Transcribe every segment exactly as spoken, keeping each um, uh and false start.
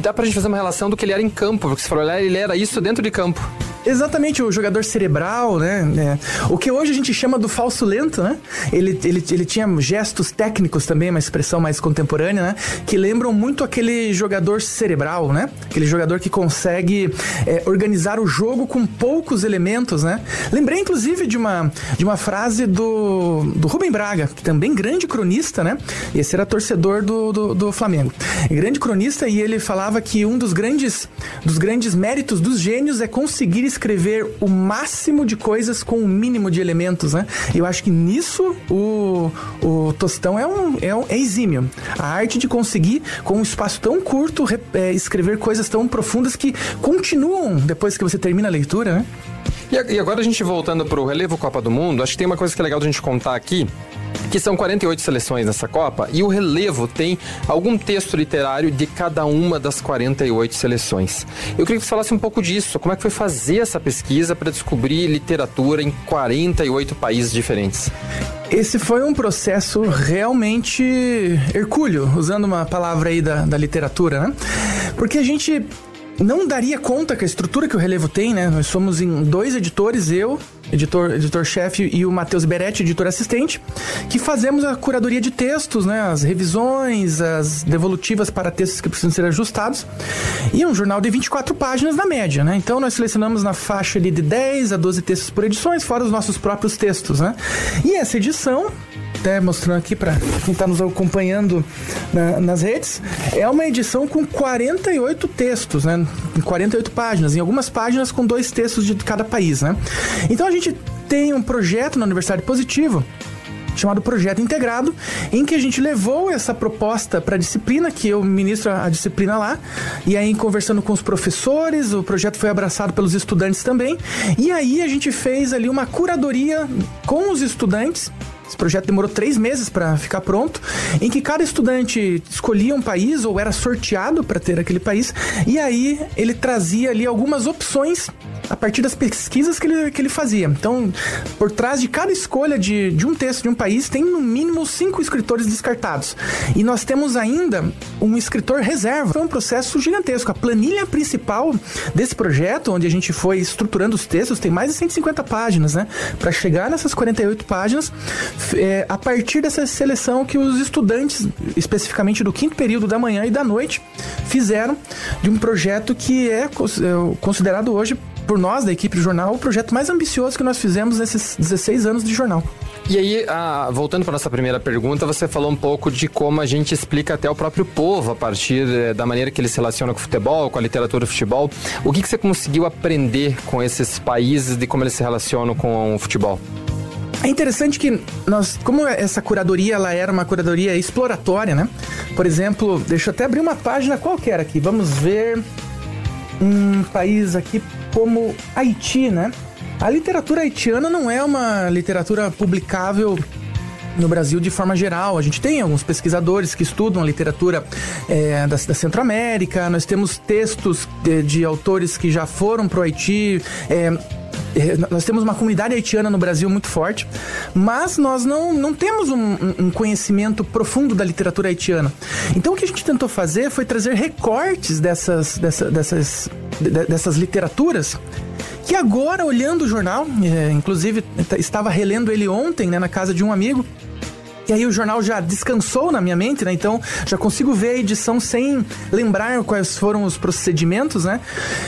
dá pra gente fazer uma relação do que ele era em campo, porque você falou, ele era isso dentro de campo. Exatamente, o jogador cerebral, né? É, o que hoje a gente chama do falso lento, né? Ele, ele, ele tinha gestos técnicos também, uma expressão mais contemporânea, né? Que lembram muito aquele jogador cerebral, né? Aquele jogador que consegue é, organizar o jogo com poucos elementos, né? Lembrei, inclusive, de uma, de uma frase do, do Rubem Braga, que também grande cronista, né? Esse era torcedor do, do, do Flamengo. Grande cronista, e ele falava que um dos grandes, dos grandes méritos dos gênios é conseguir escrever o máximo de coisas com o mínimo de elementos, né? Eu acho que nisso o, o Tostão é, um, é, um, é exímio. A arte de conseguir, com um espaço tão curto, é, escrever coisas tão profundas que continuam depois que você termina a leitura, né? E agora a gente voltando pro relevo Copa do Mundo, acho que tem uma coisa que é legal da gente contar aqui, que são quarenta e oito seleções nessa Copa, e o relevo tem algum texto literário de cada uma das quarenta e oito seleções. Eu queria que você falasse um pouco disso, como é que foi fazer essa pesquisa para descobrir literatura em quarenta e oito países diferentes? Esse foi um processo realmente hercúleo, usando uma palavra aí da, da literatura, né? Porque a gente não daria conta que a estrutura que o relevo tem, né? Nós somos em dois editores, eu, editor, editor-chefe, e o Matheus Beretti, editor assistente, que fazemos a curadoria de textos, né? As revisões, as devolutivas para textos que precisam ser ajustados. E é um jornal de vinte e quatro páginas na média, né? Então nós selecionamos na faixa ali de dez a doze textos por edições, fora os nossos próprios textos, né? E essa edição, até mostrando aqui para quem está nos acompanhando na, nas redes, é uma edição com quarenta e oito textos, né? Em quarenta e oito páginas, em algumas páginas com dois textos de cada país, né? Então a gente tem um projeto na Universidade Positivo chamado Projeto Integrado, em que a gente levou essa proposta para a disciplina, que eu ministro a disciplina lá, e aí conversando com os professores, o projeto foi abraçado pelos estudantes também, e aí a gente fez ali uma curadoria com os estudantes. Esse projeto demorou três meses para ficar pronto, em que cada estudante escolhia um país ou era sorteado para ter aquele país, e aí ele trazia ali algumas opções a partir das pesquisas que ele, que ele fazia. Então, por trás de cada escolha de, de um texto de um país, tem no mínimo cinco escritores descartados. E nós temos ainda um escritor reserva. Foi um processo gigantesco. A planilha principal desse projeto, onde a gente foi estruturando os textos, tem mais de cento e cinquenta páginas, né? Para chegar nessas quarenta e oito páginas, é, a partir dessa seleção que os estudantes, especificamente do quinto período da manhã e da noite, fizeram de um projeto que é considerado hoje, por nós da equipe do jornal, o projeto mais ambicioso que nós fizemos nesses dezesseis anos de jornal. E aí, ah, voltando para nossa primeira pergunta, você falou um pouco de como a gente explica até o próprio povo a partir eh, da maneira que ele se relaciona com o futebol, com a literatura do futebol. O que, que você conseguiu aprender com esses países de como eles se relacionam com o futebol? É interessante que nós, como essa curadoria ela era uma curadoria exploratória, né? Por exemplo, deixa eu até abrir uma página qualquer aqui, vamos ver um país aqui como Haiti, né? A literatura haitiana não é uma literatura publicável no Brasil de forma geral. A gente tem alguns pesquisadores que estudam a literatura é, da, da Centro-América, nós temos textos de, de autores que já foram para o Haiti, é, nós temos uma comunidade haitiana no Brasil muito forte, mas nós não, não temos um, um conhecimento profundo da literatura haitiana. Então o que a gente tentou fazer foi trazer recortes dessas, dessa, dessas, dessas literaturas, que agora, olhando o jornal, é, inclusive estava relendo ele ontem, né, na casa de um amigo, e aí o jornal já descansou na minha mente, né? Então já consigo ver a edição sem lembrar quais foram os procedimentos, né?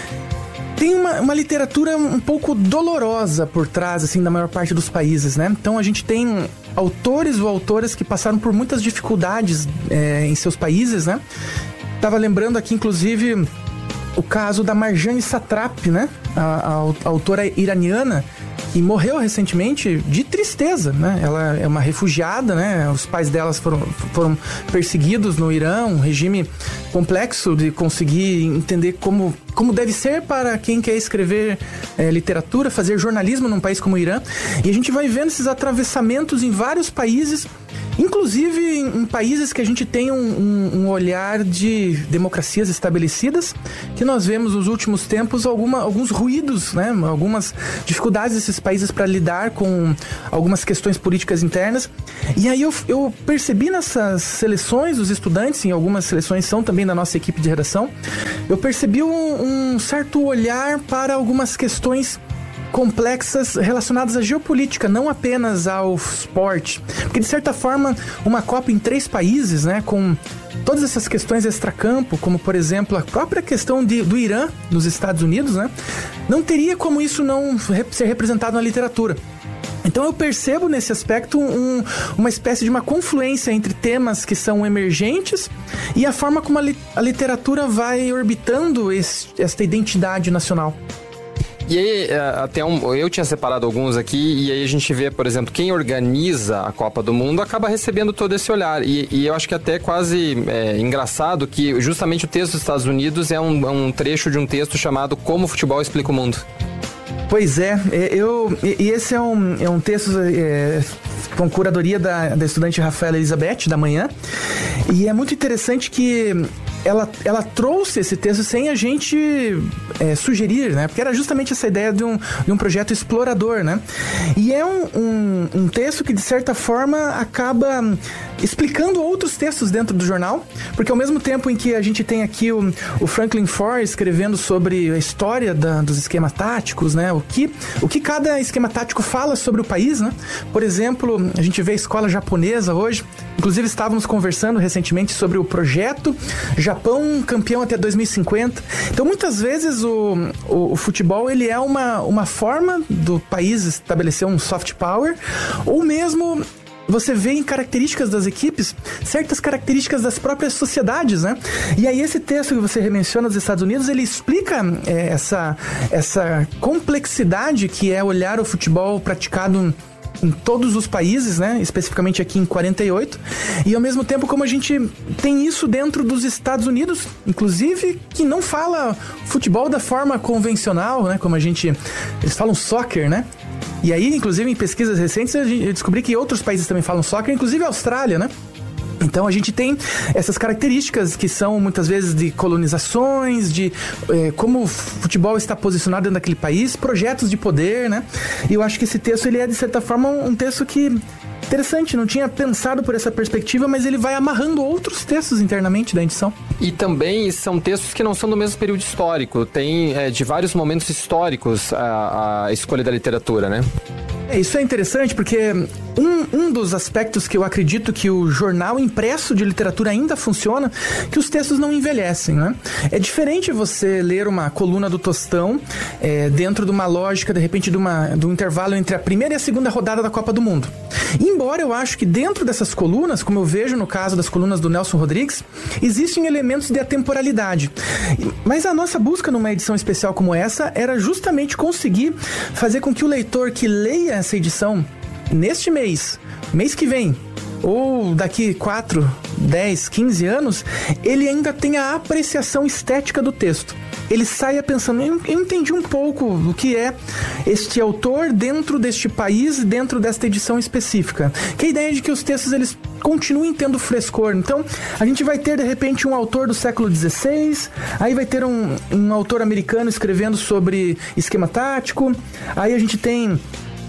Tem uma, uma literatura um pouco dolorosa por trás, assim, da maior parte dos países, né? Então a gente tem autores ou autoras que passaram por muitas dificuldades é, em seus países, né? Tava lembrando aqui, inclusive, o caso da Marjane Satrapi, né? A, a, a autora iraniana, que morreu recentemente de tristeza, né? Ela é uma refugiada, né? Os pais delas foram, foram perseguidos no Irã, um regime complexo de conseguir entender como como deve ser para quem quer escrever é, literatura, fazer jornalismo num país como o Irã. E a gente vai vendo esses atravessamentos em vários países, inclusive em, em países que a gente tem um, um, um olhar de democracias estabelecidas, que nós vemos nos últimos tempos alguma, alguns ruídos, né? Algumas dificuldades desses países para lidar com algumas questões políticas internas. E aí eu, eu percebi nessas seleções, os estudantes, em algumas seleções são também da nossa equipe de redação, eu percebi um, um certo olhar para algumas questões complexas relacionadas à geopolítica, não apenas ao esporte. Porque, de certa forma, uma Copa em três países, né, com todas essas questões extracampo, como, por exemplo, a própria questão de, do Irã nos Estados Unidos, né, não teria como isso não ser representado na literatura. Então eu percebo nesse aspecto um, uma espécie de uma confluência entre temas que são emergentes e a forma como a, li, a literatura vai orbitando esse, esta identidade nacional. E aí, até um, eu tinha separado alguns aqui, e aí a gente vê, por exemplo, quem organiza a Copa do Mundo acaba recebendo todo esse olhar. E, e eu acho que até é quase é, engraçado que justamente o texto dos Estados Unidos é um, um trecho de um texto chamado Como o Futebol Explica o Mundo. Pois é, eu, e esse é um, é um texto é, com curadoria da, da estudante Rafaela Elizabeth, da Manhã, e é muito interessante que ela, ela trouxe esse texto sem a gente é, sugerir, né? Porque era justamente essa ideia de um, de um projeto explorador, né? E é um, um, um texto que, de certa forma, acaba explicando outros textos dentro do jornal, porque ao mesmo tempo em que a gente tem aqui o, o Franklin Foer escrevendo sobre a história da, dos esquemas táticos, né? O que, o que cada esquema tático fala sobre o país, né? Por exemplo, a gente vê a escola japonesa hoje, inclusive estávamos conversando recentemente sobre o projeto Japão campeão até dois mil e cinquenta. Então, muitas vezes o, o, o futebol ele é uma, uma forma do país estabelecer um soft power, ou mesmo você vê em características das equipes certas características das próprias sociedades, né? E aí esse texto que você menciona dos Estados Unidos, ele explica é, essa, essa complexidade que é olhar o futebol praticado em todos os países, né? Especificamente aqui em quarenta e oito, e ao mesmo tempo como a gente tem isso dentro dos Estados Unidos, inclusive que não fala futebol da forma convencional, né? Como a gente, eles falam soccer, né? E aí, inclusive, em pesquisas recentes, eu descobri que outros países também falam soccer, inclusive a Austrália, né? Então a gente tem essas características que são muitas vezes de colonizações, de eh, como o futebol está posicionado dentro daquele país, projetos de poder, né? E eu acho que esse texto, ele é de certa forma um texto que interessante, não tinha pensado por essa perspectiva, mas ele vai amarrando outros textos internamente da edição. E também são textos que não são do mesmo período histórico, tem é, de vários momentos históricos a, a escolha da literatura, né? É, isso é interessante porque um, um dos aspectos que eu acredito que o jornal impresso de literatura ainda funciona, que os textos não envelhecem, né? É diferente você ler uma coluna do Tostão é, dentro de uma lógica, de repente, de, uma, de um intervalo entre a primeira e a segunda rodada da Copa do Mundo. Embora eu acho que dentro dessas colunas, como eu vejo no caso das colunas do Nelson Rodrigues, existem elementos de atemporalidade. Mas a nossa busca numa edição especial como essa era justamente conseguir fazer com que o leitor que leia essa edição neste mês, mês que vem, ou daqui quatro, dez, quinze anos, ele ainda tenha a apreciação estética do texto. Ele saia pensando, eu entendi um pouco o que é este autor dentro deste país, dentro desta edição específica. Que a ideia é de que os textos eles continuem tendo frescor. Então, a gente vai ter, de repente, um autor do século dezesseis, aí vai ter um, um autor americano escrevendo sobre esquema tático, aí a gente tem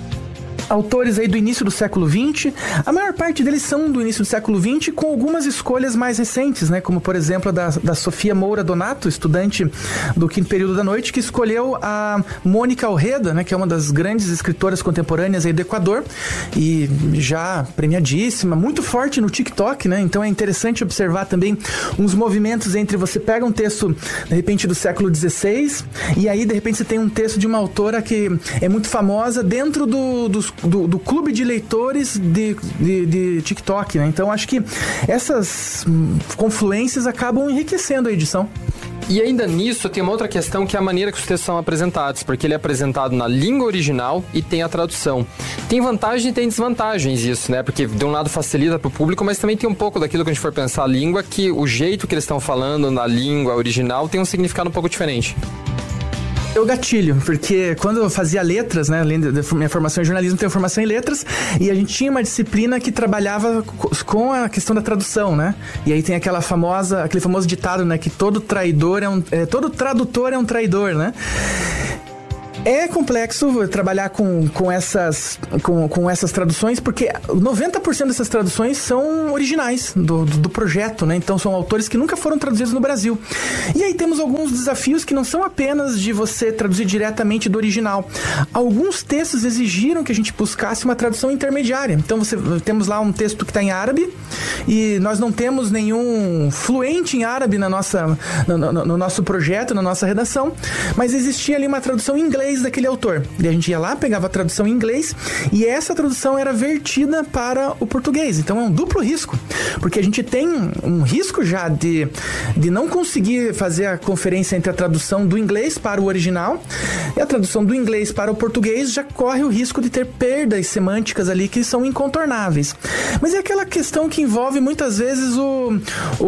autores aí do início do século vinte, a maior parte deles são do início do século vinte, com algumas escolhas mais recentes, né? Como, por exemplo, a da, da Sofia Moura Donato, estudante do quinto período da noite, que escolheu a Mônica Alreda, né? Que é uma das grandes escritoras contemporâneas aí do Equador, e já premiadíssima, muito forte no TikTok, né? Então é interessante observar também uns movimentos entre você pega um texto, de repente, do século dezesseis, e aí, de repente, você tem um texto de uma autora que é muito famosa dentro do, dos Do, do clube de leitores de, de, de TikTok, né? Então acho que essas confluências acabam enriquecendo a edição. E ainda nisso tem uma outra questão, que é a maneira que os textos são apresentados, porque ele é apresentado na língua original e tem a tradução. Tem vantagens e tem desvantagens isso, né? Porque de um lado facilita para o público, mas também tem um pouco daquilo que a gente for pensar a língua, que o jeito que eles estão falando na língua original tem um significado um pouco diferente. Eu gatilho, porque quando eu fazia letras, né, além da minha formação em jornalismo, tenho formação em letras, e a gente tinha uma disciplina que trabalhava com a questão da tradução, né? E aí tem aquela famosa, aquele famoso ditado, né, que todo traidor é um, é, todo tradutor é um traidor, né? É complexo trabalhar com, com, essas, com, com essas traduções, porque noventa por cento dessas traduções são originais do, do, do projeto, né? Então são autores que nunca foram traduzidos no Brasil. E aí temos alguns desafios que não são apenas de você traduzir diretamente do original. Alguns textos exigiram que a gente buscasse uma tradução intermediária. Então você, temos lá um texto que está em árabe e nós não temos nenhum fluente em árabe na nossa, no, no, no nosso projeto, na nossa redação, mas existia ali uma tradução em inglês daquele autor. E a gente ia lá, pegava a tradução em inglês e essa tradução era vertida para o português. Então é um duplo risco, porque a gente tem um risco já de, de não conseguir fazer a conferência entre a tradução do inglês para o original e a tradução do inglês para o português já corre o risco de ter perdas semânticas ali que são incontornáveis. Mas é aquela questão que envolve muitas vezes o, o,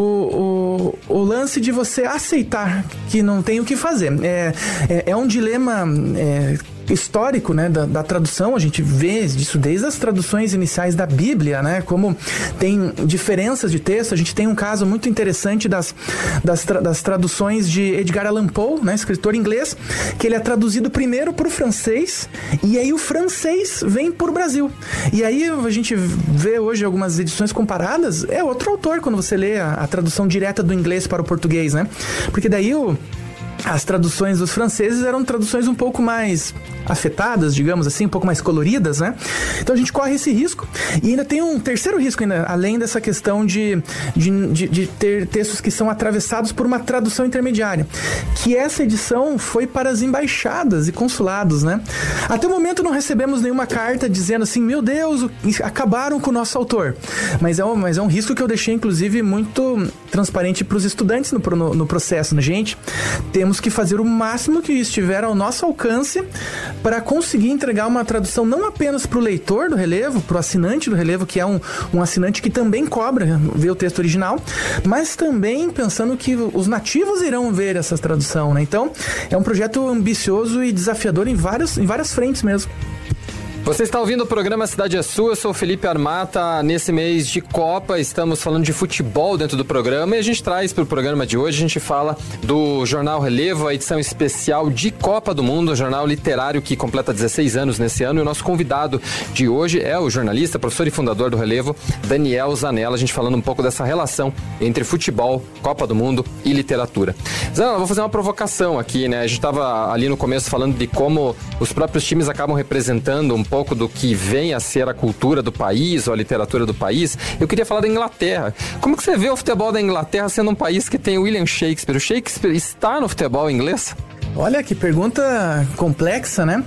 o, o lance de você aceitar que não tem o que fazer. É, é, é um dilema É, histórico, né, da, da tradução. A gente vê isso desde as traduções iniciais da Bíblia, né, como tem diferenças de texto. A gente tem um caso muito interessante das, das, tra, das traduções de Edgar Allan Poe, né, escritor inglês, que ele é traduzido primeiro para o francês e aí o francês vem para o Brasil. E aí a gente vê hoje algumas edições comparadas, é outro autor quando você lê a, a tradução direta do inglês para o português, né, porque daí o as traduções dos franceses eram traduções um pouco mais afetadas, digamos assim, um pouco mais coloridas, né? Então a gente corre esse risco. E ainda tem um terceiro risco, ainda, além dessa questão de, de, de, de ter textos que são atravessados por uma tradução intermediária, que essa edição foi para as embaixadas e consulados, né? Até o momento não recebemos nenhuma carta dizendo assim, meu Deus, acabaram com o nosso autor. Mas é um, mas é um risco que eu deixei, inclusive, muito transparente para os estudantes no, no, no processo, né, gente? Temos que fazer o máximo que estiver ao nosso alcance para conseguir entregar uma tradução não apenas para o leitor do relevo, para o assinante do relevo, que é um, um assinante que também cobra ver o texto original, mas também pensando que os nativos irão ver essa tradução, né? Então, é um projeto ambicioso e desafiador em várias, em várias frentes mesmo. Você está ouvindo o programa Cidade é Sua, eu sou o Felipe Armata. Nesse mês de Copa, estamos falando de futebol dentro do programa e a gente traz para o programa de hoje, a gente fala do Jornal Relevo, a edição especial de Copa do Mundo, o jornal literário que completa dezesseis anos nesse ano, e o nosso convidado de hoje é o jornalista, professor e fundador do Relevo, Daniel Zanella, a gente falando um pouco dessa relação entre futebol, Copa do Mundo e literatura. Zanella, vou fazer uma provocação aqui, né? A gente estava ali no começo falando de como os próprios times acabam representando um pouco do que vem a ser a cultura do país ou a literatura do país. Eu queria falar da Inglaterra. Como que você vê o futebol da Inglaterra sendo um país que tem William Shakespeare? O Shakespeare está no futebol inglês? Olha, que pergunta complexa, né?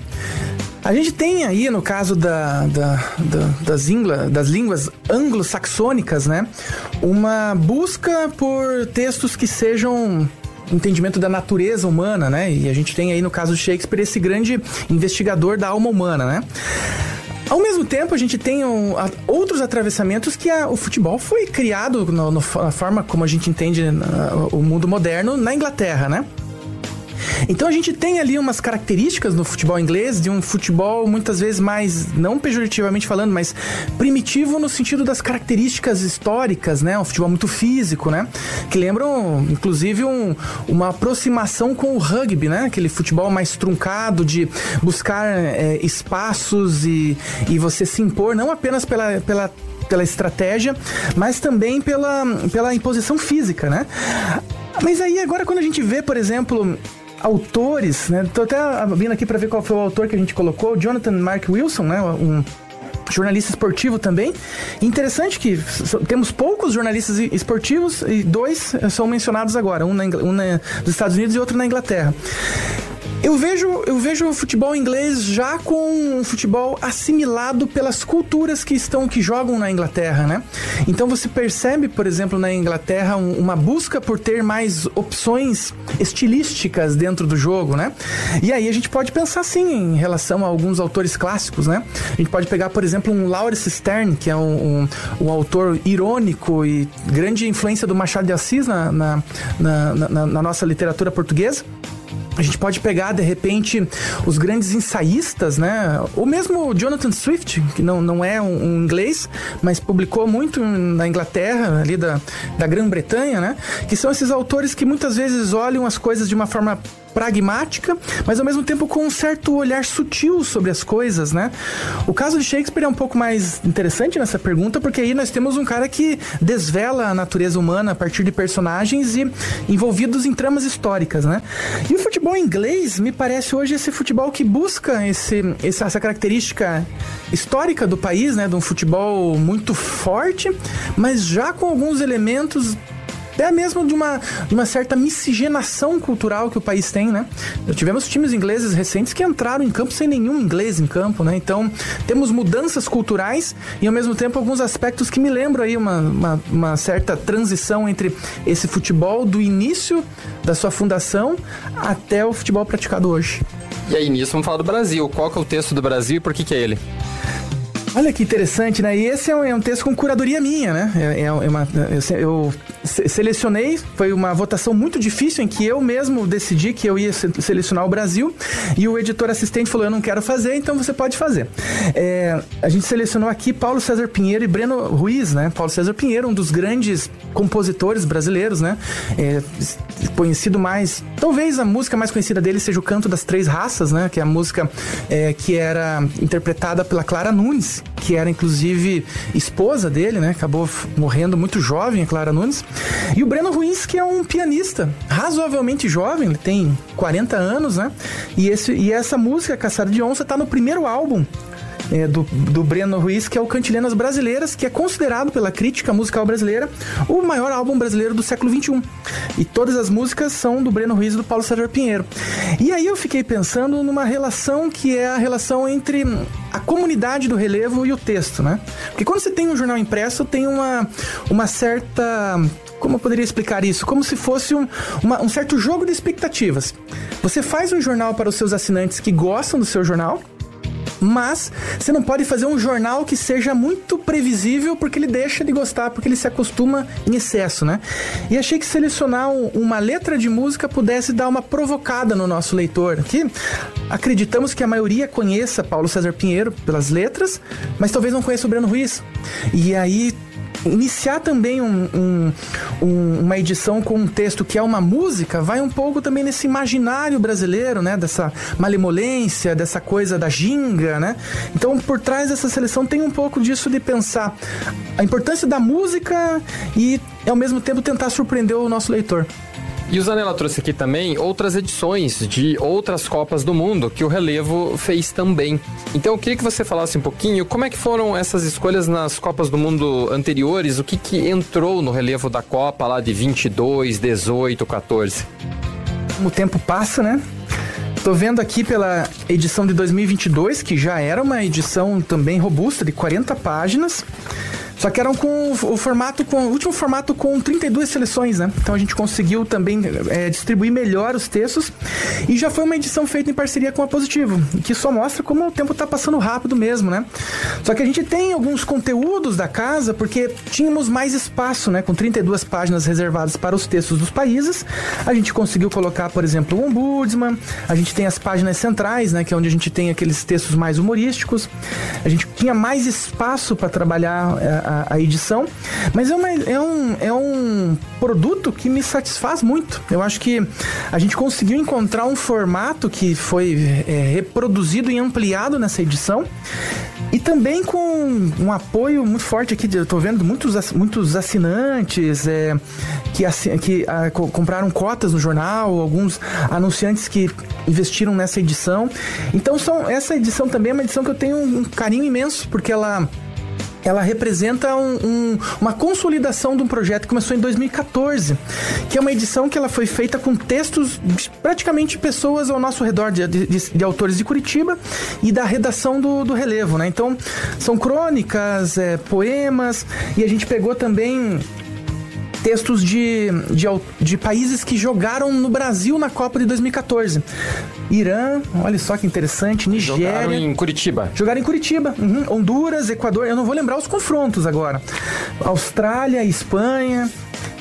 A gente tem aí, no caso da, da, da, das, ingla, das línguas anglo-saxônicas, né, uma busca por textos que sejam entendimento da natureza humana, né? E a gente tem aí, no caso de Shakespeare, esse grande investigador da alma humana, né? Ao mesmo tempo, a gente tem um, a, outros atravessamentos que a, o futebol foi criado no, no, na forma como a gente entende na, o mundo moderno na Inglaterra, né? Então a gente tem ali umas características no futebol inglês de um futebol muitas vezes mais, não pejorativamente falando, mas primitivo no sentido das características históricas, né? Um futebol muito físico, né? Que lembram, inclusive, um, uma aproximação com o rugby, né? Aquele futebol mais truncado de buscar é, espaços e, e você se impor, não apenas pela... pela pela estratégia, mas também pela, pela imposição física, né? Mas aí agora quando a gente vê, por exemplo, autores, né? Tô até vindo aqui para ver qual foi o autor que a gente colocou, Jonathan Mark Wilson, né? Um jornalista esportivo também. Interessante que temos poucos jornalistas esportivos e dois são mencionados agora, um, na, um na, nos Estados Unidos e outro na Inglaterra. Eu vejo, eu vejo o futebol inglês já com um futebol assimilado pelas culturas que estão, que jogam na Inglaterra, né? Então você percebe, por exemplo, na Inglaterra, um, uma busca por ter mais opções estilísticas dentro do jogo, né? E aí a gente pode pensar sim em relação a alguns autores clássicos, né? A gente pode pegar, por exemplo, um Laurence Sterne, que é um, um, um autor irônico e grande influência do Machado de Assis na, na, na, na, na nossa literatura portuguesa. A gente pode pegar, de repente, os grandes ensaístas, né? Ou mesmo o Jonathan Swift, que não, não é um, um inglês, mas publicou muito na Inglaterra, ali da, da Grã-Bretanha, né? Que são esses autores que muitas vezes olham as coisas de uma forma pragmática, mas ao mesmo tempo com um certo olhar sutil sobre as coisas, né? O caso de Shakespeare é um pouco mais interessante nessa pergunta, porque aí nós temos um cara que desvela a natureza humana a partir de personagens e envolvidos em tramas históricas, né? E o futebol inglês me parece hoje esse futebol que busca esse, essa característica histórica do país, né? De um futebol muito forte, mas já com alguns elementos até mesmo de uma, de uma certa miscigenação cultural que o país tem, né? Tivemos times ingleses recentes que entraram em campo sem nenhum inglês em campo, né? Então, temos mudanças culturais e, ao mesmo tempo, alguns aspectos que me lembram aí uma, uma, uma certa transição entre esse futebol do início da sua fundação até o futebol praticado hoje. E aí, nisso, vamos falar do Brasil. Qual que é o texto do Brasil e por que que é ele? Olha que interessante, né? E esse é um, é um texto com curadoria minha, né? É, é uma, eu, eu selecionei, foi uma votação muito difícil em que eu mesmo decidi que eu ia selecionar o Brasil e o editor assistente falou, eu não quero fazer, então você pode fazer. É, a gente selecionou aqui Paulo César Pinheiro e Breno Ruiz, né? Paulo César Pinheiro, um dos grandes compositores brasileiros, né? É, conhecido mais, talvez a música mais conhecida dele seja o Canto das Três Raças, né? Que é a música é, que era interpretada pela Clara Nunes, que era inclusive esposa dele, né? Acabou morrendo muito jovem, a Clara Nunes. E o Breno Ruiz, que é um pianista razoavelmente jovem, ele tem quarenta anos, né? E, esse, e essa música, Caçada de Onça, tá no primeiro álbum É, do, do Breno Ruiz, que é o Cantilhanas Brasileiras, que é considerado pela crítica musical brasileira o maior álbum brasileiro do século vinte e um. E todas as músicas são do Breno Ruiz e do Paulo César Pinheiro. E aí eu fiquei pensando numa relação que é a relação entre a comunidade do relevo e o texto, né? Porque quando você tem um jornal impresso, tem uma, uma certa... Como eu poderia explicar isso? Como se fosse um, uma, um certo jogo de expectativas. Você faz um jornal para os seus assinantes que gostam do seu jornal, mas você não pode fazer um jornal que seja muito previsível porque ele deixa de gostar, porque ele se acostuma em excesso, né? E achei que selecionar um, uma letra de música pudesse dar uma provocada no nosso leitor, que acreditamos que a maioria conheça Paulo César Pinheiro pelas letras, mas talvez não conheça o Breno Ruiz. E aí iniciar também um, um, um, uma edição com um texto que é uma música, vai um pouco também nesse imaginário brasileiro, né? Dessa malemolência, dessa coisa da ginga, né? Então, por trás dessa seleção tem um pouco disso de pensar a importância da música e, ao mesmo tempo, tentar surpreender o nosso leitor. E o Zanella trouxe aqui também outras edições de outras Copas do Mundo que o Relevo fez também. Então eu queria que você falasse um pouquinho como é que foram essas escolhas nas Copas do Mundo anteriores, o que que entrou no Relevo da Copa lá de vinte e dois, dezoito, quatorze. Como o tempo passa, né? Tô vendo aqui pela edição de dois mil e vinte e dois, que já era uma edição também robusta, de quarenta páginas. Só que eram com o formato, com o último formato com trinta e duas seleções, né? Então a gente conseguiu também é, distribuir melhor os textos e já foi uma edição feita em parceria com a Positivo, que só mostra como o tempo tá passando rápido mesmo, né? Só que a gente tem alguns conteúdos da casa porque tínhamos mais espaço, né? Com trinta e duas páginas reservadas para os textos dos países, a gente conseguiu colocar, por exemplo, o Ombudsman, a gente tem as páginas centrais, né? Que é onde a gente tem aqueles textos mais humorísticos, a gente tinha mais espaço para trabalhar a A, a edição, mas é, uma, é, um, é um produto que me satisfaz muito. Eu acho que a gente conseguiu encontrar um formato que foi é, reproduzido e ampliado nessa edição e também com um apoio muito forte aqui, eu tô vendo muitos, muitos assinantes é, que, assin, que a, compraram cotas no jornal, alguns anunciantes que investiram nessa edição. Então são, essa edição também é uma edição que eu tenho um carinho imenso, porque ela ela representa um, um, uma consolidação de um projeto que começou em dois mil e quatorze, que é uma edição que ela foi feita com textos de praticamente pessoas ao nosso redor, de, de, de autores de Curitiba e da redação do, do Relevo, né? Então, são crônicas, é, poemas, e a gente pegou também textos de, de, de países que jogaram no Brasil na Copa de dois mil e quatorze. Irã, olha só que interessante, Nigéria... Jogaram em Curitiba. Jogaram em Curitiba. Uhum. Honduras, Equador, eu não vou lembrar os confrontos agora. Austrália, Espanha...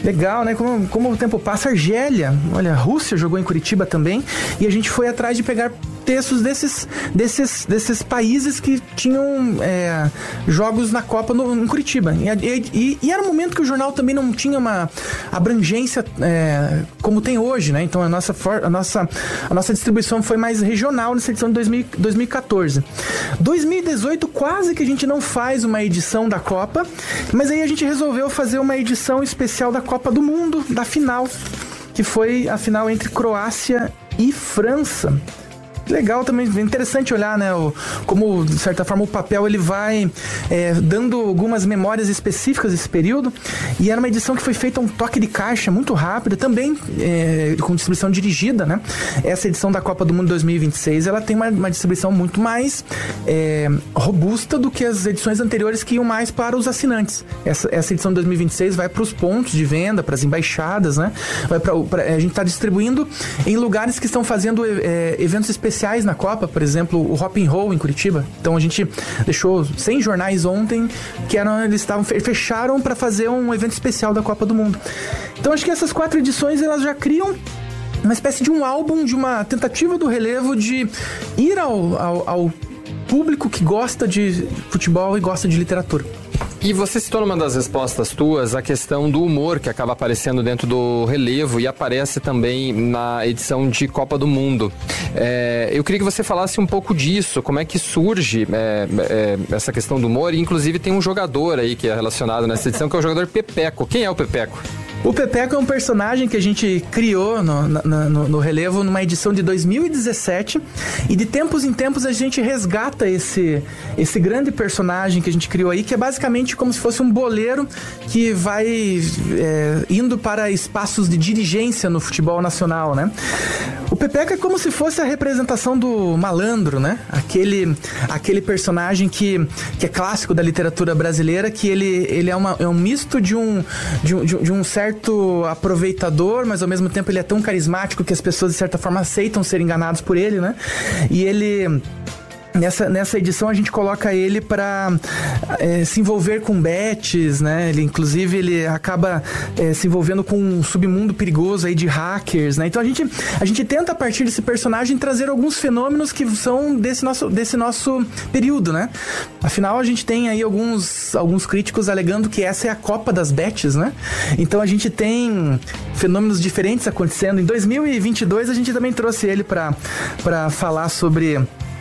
Legal, né? Como, como o tempo passa. Argélia, olha, a Rússia jogou em Curitiba também, e a gente foi atrás de pegar textos desses, desses, desses países que tinham é, jogos na Copa no, em Curitiba. E, e, e era um momento que o jornal também não tinha uma abrangência é, como tem hoje, né? Então a nossa, a, nossa, a nossa distribuição foi mais regional nessa edição de dois mil, dois mil e quatorze. dois mil e dezoito quase que a gente não faz uma edição da Copa, mas aí a gente resolveu fazer uma edição especial da Copa do Mundo, da final, que foi a final entre Croácia e França. Legal também, interessante olhar, né, o, como, de certa forma, o papel ele vai é, dando algumas memórias específicas desse período, e era uma edição que foi feita a um toque de caixa muito rápida, também é, com distribuição dirigida, né? Essa edição da Copa do Mundo dois mil e vinte e seis, ela tem uma, uma distribuição muito mais é, robusta do que as edições anteriores, que iam mais para os assinantes. Essa, essa edição de dois mil e vinte e seis vai para os pontos de venda, para as embaixadas, né? Vai pra, pra, a gente está distribuindo em lugares que estão fazendo é, eventos especiais na Copa, por exemplo, o Rock and Roll em Curitiba. Então a gente deixou cem jornais ontem que eram, eles estavam fecharam para fazer um evento especial da Copa do Mundo. Então acho que essas quatro edições elas já criam uma espécie de um álbum, de uma tentativa do Relevo de ir ao, ao, ao público que gosta de futebol e gosta de literatura. E você citou numa das respostas tuas a questão do humor que acaba aparecendo dentro do Relevo e aparece também na edição de Copa do Mundo. É, eu queria que você falasse um pouco disso, como é que surge é, é, essa questão do humor, e inclusive tem um jogador aí que é relacionado nessa edição, que é o jogador Pepeco. Quem é o Pepeco? O Pepeco é um personagem que a gente criou no, no, no Relevo numa edição de dois mil e dezessete, e de tempos em tempos a gente resgata esse, esse grande personagem que a gente criou aí, que é basicamente como se fosse um boleiro que vai é, indo para espaços de dirigência no futebol nacional, né? O Pepeco é como se fosse a representação do malandro, né? Aquele, aquele personagem que, que é clássico da literatura brasileira, que ele, ele é, uma, é um misto de um, de um, de um certo aproveitador, mas ao mesmo tempo ele é tão carismático que as pessoas de certa forma aceitam ser enganados por ele, né? E ele... Nessa, nessa edição a gente coloca ele para é, se envolver com bets, né? Ele, inclusive, ele acaba é, se envolvendo com um submundo perigoso aí de hackers, né? Então a gente, a gente tenta, a partir desse personagem, trazer alguns fenômenos que são desse nosso, desse nosso período, né? Afinal, a gente tem aí alguns, alguns críticos alegando que essa é a Copa das bets, né? Então a gente tem fenômenos diferentes acontecendo. Em dois mil e vinte e dois a gente também trouxe ele para para falar sobre...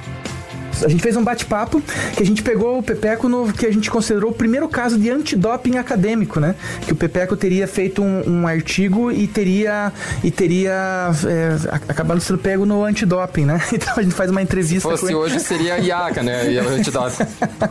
A gente fez um bate-papo que a gente pegou o Pepeco no que a gente considerou o primeiro caso de antidoping acadêmico, né? Que o Pepeco teria feito um, um artigo e teria, e teria é, acabado sendo pego no antidoping, né? Então a gente faz uma entrevista. Se fosse com hoje seria a IACA, né? E a antidoping.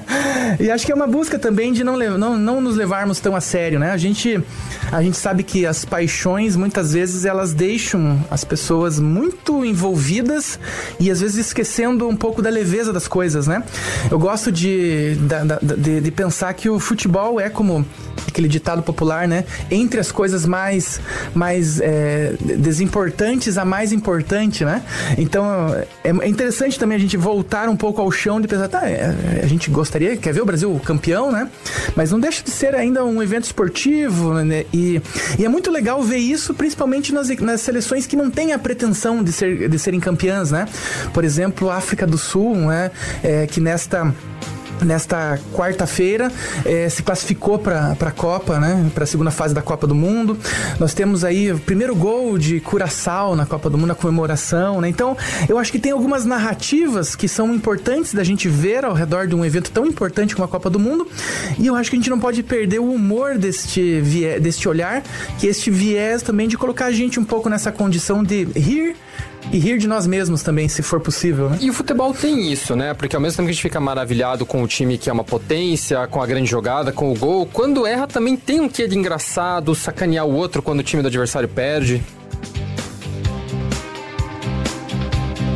E acho que é uma busca também de não, não, não nos levarmos tão a sério, né? A gente, a gente sabe que as paixões, muitas vezes, elas deixam as pessoas muito envolvidas e às vezes esquecendo um pouco da leveza das coisas, né? Eu gosto de, de, de pensar que o futebol é como aquele ditado popular, né? Entre as coisas mais, mais é, desimportantes, a mais importante, né? Então, é interessante também a gente voltar um pouco ao chão de pensar, tá, a gente gostaria, quer ver o Brasil campeão, né? Mas não deixa de ser ainda um evento esportivo, né? E, e é muito legal ver isso, principalmente nas, nas seleções que não têm a pretensão de, ser, de serem campeãs, né? Por exemplo, a África do Sul, né? É, que nesta... Nesta quarta-feira eh, se classificou para a Copa, né? Para a segunda fase da Copa do Mundo. Nós temos aí o primeiro gol de Curaçao na Copa do Mundo, na comemoração, né? Então, eu acho que tem algumas narrativas que são importantes da gente ver ao redor de um evento tão importante como a Copa do Mundo. E eu acho que a gente não pode perder o humor deste, viés, deste olhar, que este viés também de colocar a gente um pouco nessa condição de rir e rir de nós mesmos também, se for possível, né? E o futebol tem isso, né? Porque ao mesmo tempo que a gente fica maravilhado com o time que é uma potência, com a grande jogada, com o gol, quando erra também tem um quê de engraçado, sacanear o outro quando o time do adversário perde.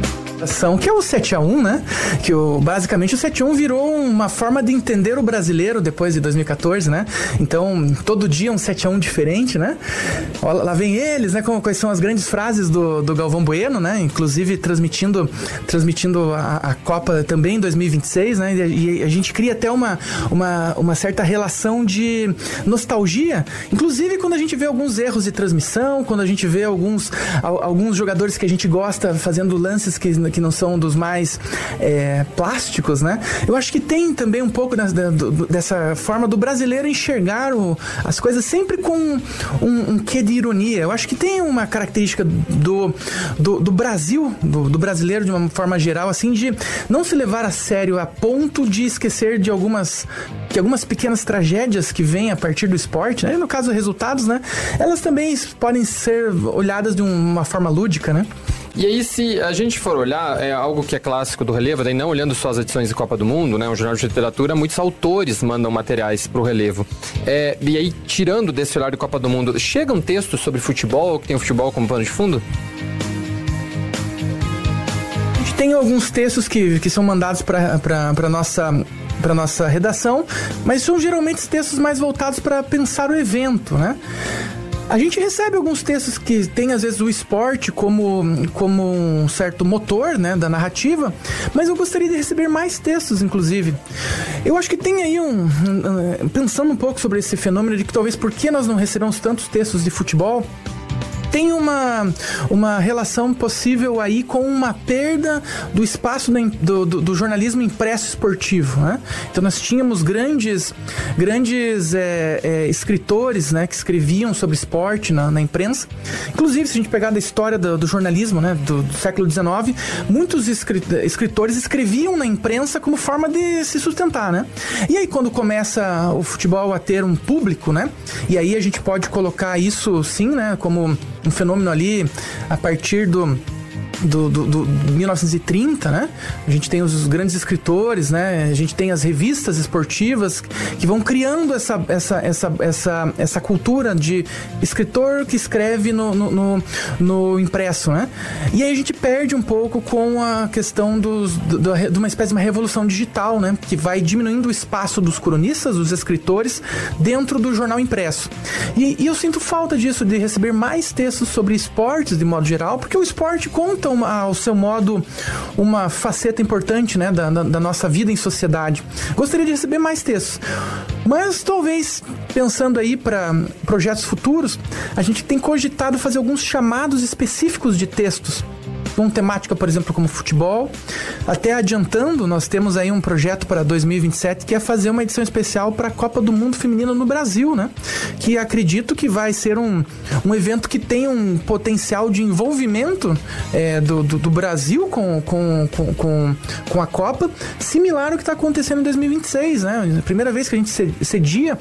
Que é o sete a um, né? Que o, basicamente o sete a um virou uma forma de entender o brasileiro depois de dois mil e catorze, né? Então, todo dia um sete a um diferente, né? Lá vem eles, né? Como, quais são as grandes frases do, do Galvão Bueno, né? Inclusive transmitindo, transmitindo a, a Copa também em dois mil e vinte e seis, né? E, e a gente cria até uma, uma, uma certa relação de nostalgia, inclusive quando a gente vê alguns erros de transmissão, quando a gente vê alguns, alguns jogadores que a gente gosta fazendo lances que que não são dos mais é, plásticos, né? Eu acho que tem também um pouco dessa, dessa forma do brasileiro enxergar o, as coisas sempre com um, um quê de ironia. Eu acho que tem uma característica do, do, do Brasil, do, do brasileiro de uma forma geral, assim, de não se levar a sério a ponto de esquecer de algumas, que algumas pequenas tragédias que vêm a partir do esporte, né? E no caso, resultados, né? Elas também podem ser olhadas de uma forma lúdica, né? E aí, se a gente for olhar, é algo que é clássico do Relevo, daí não olhando só as edições de Copa do Mundo, né, um jornal de literatura, muitos autores mandam materiais pro Relevo. É, e aí, tirando desse olhar de Copa do Mundo, chega um texto sobre futebol, que tem o futebol como pano de fundo? A gente tem alguns textos que, que são mandados para para nossa... para nossa redação, mas são geralmente textos mais voltados para pensar o evento, né? A gente recebe alguns textos que tem, às vezes, o esporte como, como um certo motor, né, da narrativa, mas eu gostaria de receber mais textos, inclusive. Eu acho que tem aí um... um pensando um pouco sobre esse fenômeno de que talvez por que nós não recebemos tantos textos de futebol, tem uma, uma relação possível aí com uma perda do espaço do, do, do jornalismo impresso esportivo, né? Então nós tínhamos grandes, grandes é, é, escritores, né, que escreviam sobre esporte na, na imprensa. Inclusive, se a gente pegar da história do, do jornalismo, né, do, do século dezenove, muitos escritores escreviam na imprensa como forma de se sustentar, né? E aí quando começa o futebol a ter um público, né? E aí a gente pode colocar isso, sim, né, como um fenômeno ali a partir do Do, do, do mil novecentos e trinta, né? A gente tem os grandes escritores, né? A gente tem as revistas esportivas que vão criando essa, essa, essa, essa, essa cultura de escritor que escreve no, no, no, no impresso, né? E aí a gente perde um pouco com a questão dos, do, do, de uma espécie de uma revolução digital, né? Que vai diminuindo o espaço dos cronistas, dos escritores, dentro do jornal impresso. E, e eu sinto falta disso, de receber mais textos sobre esportes, de modo geral, porque o esporte conta Uma, ao seu modo, uma faceta importante, né, da, da, da nossa vida em sociedade. Gostaria de receber mais textos, mas talvez, pensando aí para projetos futuros, a gente tem cogitado fazer alguns chamados específicos de textos com temática, por exemplo, como futebol. Até adiantando, nós temos aí um projeto para dois mil e vinte e sete que é fazer uma edição especial para a Copa do Mundo Feminina no Brasil, né? Que acredito que vai ser um, um evento que tem um potencial de envolvimento é, do, do, do Brasil com, com, com, com, com a Copa, similar ao que está acontecendo em dois mil e vinte e seis, né? A primeira vez que a gente cedia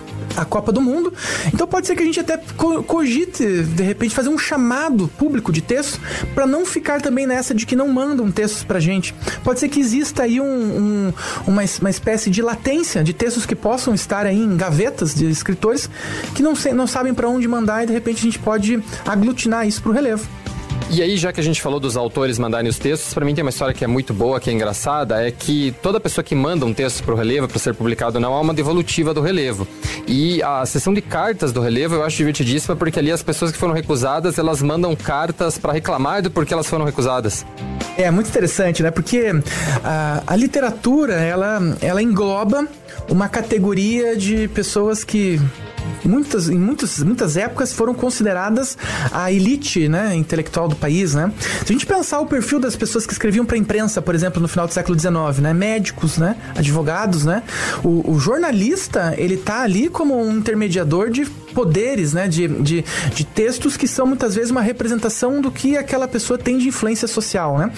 a Copa do Mundo. Então pode ser que a gente até cogite, de repente, fazer um chamado público de texto para não ficar também nessa de que não mandam textos pra gente. Pode ser que exista aí um, um, uma, uma espécie de latência de textos que possam estar aí em gavetas de escritores que não, se, não sabem para onde mandar, e de repente a gente pode aglutinar isso pro Relevo. E aí, já que a gente falou dos autores mandarem os textos, pra mim tem uma história que é muito boa, que é engraçada, é que toda pessoa que manda um texto pro Relevo para ser publicado não é uma devolutiva do Relevo. E a seção de cartas do Relevo eu acho divertidíssima, porque ali as pessoas que foram recusadas, elas mandam cartas para reclamar do porquê elas foram recusadas. É muito interessante, né? Porque a, a literatura, ela, ela engloba uma categoria de pessoas que Muitas, em muitas, muitas épocas foram consideradas a elite, né, intelectual do país, né? Se a gente pensar o perfil das pessoas que escreviam para a imprensa, por exemplo, no final do século dezenove, né? Médicos, né? Advogados, né? O, o jornalista, ele tá ali como um intermediador de poderes, né? De, de, de textos que são muitas vezes uma representação do que aquela pessoa tem de influência social, né?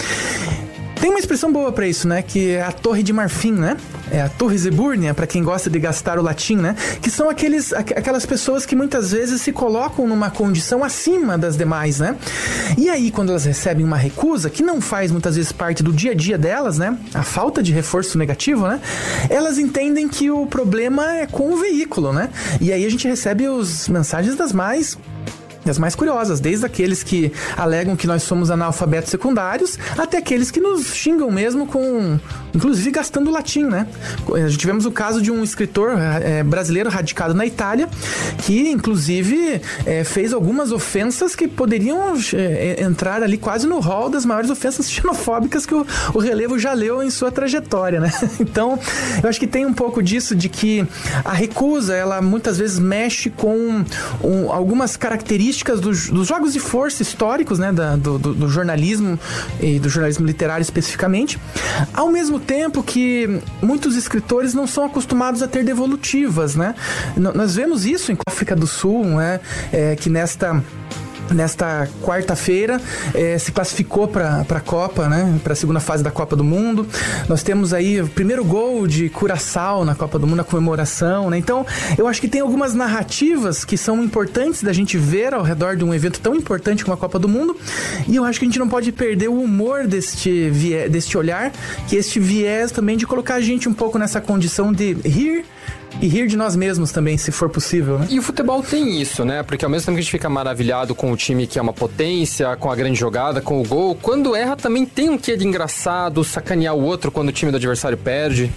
Tem uma expressão boa para isso, né? Que é a Torre de Marfim, né? É a Torre Zebúrnia, para quem gosta de gastar o latim, né? Que são aqueles, aquelas pessoas que muitas vezes se colocam numa condição acima das demais, né? E aí, quando elas recebem uma recusa, que não faz muitas vezes parte do dia a dia delas, né? A falta de reforço negativo, né? Elas entendem que o problema é com o veículo, né? E aí a gente recebe as mensagens das mais das mais curiosas, desde aqueles que alegam que nós somos analfabetos secundários, até aqueles que nos xingam mesmo com, inclusive gastando latim, né? Tivemos o caso de um escritor é, brasileiro radicado na Itália, que inclusive é, fez algumas ofensas que poderiam é, entrar ali quase no rol das maiores ofensas xenofóbicas que o, o Relevo já leu em sua trajetória, né? Então, eu acho que tem um pouco disso, de que a recusa, ela muitas vezes mexe com um, algumas características Dos, dos jogos de força históricos, né, da, do, do, do jornalismo e do jornalismo literário especificamente, ao mesmo tempo que muitos escritores não são acostumados a ter devolutivas, né? N- nós vemos isso em África do Sul, né, é, que nesta Nesta quarta-feira eh, se classificou para a Copa, né? Para a segunda fase da Copa do Mundo. Nós temos aí o primeiro gol de Curaçao na Copa do Mundo, na comemoração, né? Então, eu acho que tem algumas narrativas que são importantes da gente ver ao redor de um evento tão importante como a Copa do Mundo, e eu acho que a gente não pode perder o humor deste, vie- deste olhar, que este viés também de colocar a gente um pouco nessa condição de rir e rir de nós mesmos também, se for possível, né? E o futebol tem isso, né? Porque ao mesmo tempo que a gente fica maravilhado com o time que é uma potência, com a grande jogada, com o gol, quando erra também tem um quê de engraçado, sacanear o outro quando o time do adversário perde.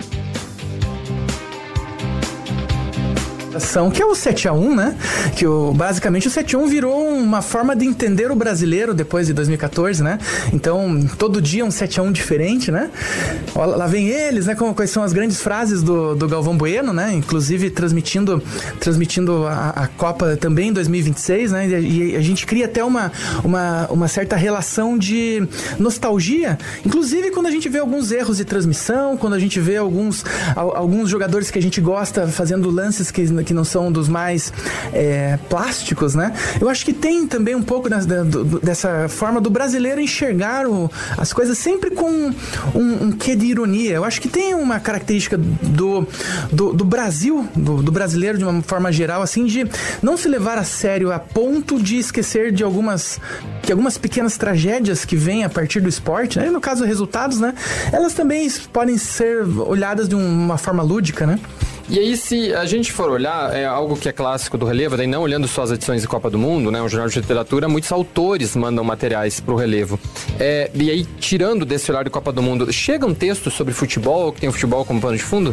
Que é o sete a um, né? Que o, basicamente o sete a um virou uma forma de entender o brasileiro depois de dois mil e catorze, né? Então, todo dia um sete a um diferente, né? Lá vem eles, né? Quais são as grandes frases do, do Galvão Bueno, né? Inclusive transmitindo, transmitindo a, a Copa também em dois mil e vinte e seis, né? E, e a gente cria até uma, uma, uma certa relação de nostalgia, inclusive quando a gente vê alguns erros de transmissão, quando a gente vê alguns, alguns jogadores que a gente gosta fazendo lances que que não são dos mais é, plásticos, né? Eu acho que tem também um pouco dessa, dessa forma do brasileiro enxergar o, as coisas sempre com um, um quê de ironia. Eu acho que tem uma característica do, do, do Brasil, do, do brasileiro de uma forma geral, assim, de não se levar a sério a ponto de esquecer de algumas, que algumas pequenas tragédias que vêm a partir do esporte, né? E no caso, resultados, né? Elas também podem ser olhadas de uma forma lúdica, né? E aí, se a gente for olhar, é algo que é clássico do Relevo, daí não olhando só as edições de Copa do Mundo, né, um jornal de literatura, muitos autores mandam materiais pro Relevo. É, e aí, tirando desse olhar de Copa do Mundo, chega um texto sobre futebol, que tem o futebol como pano de fundo?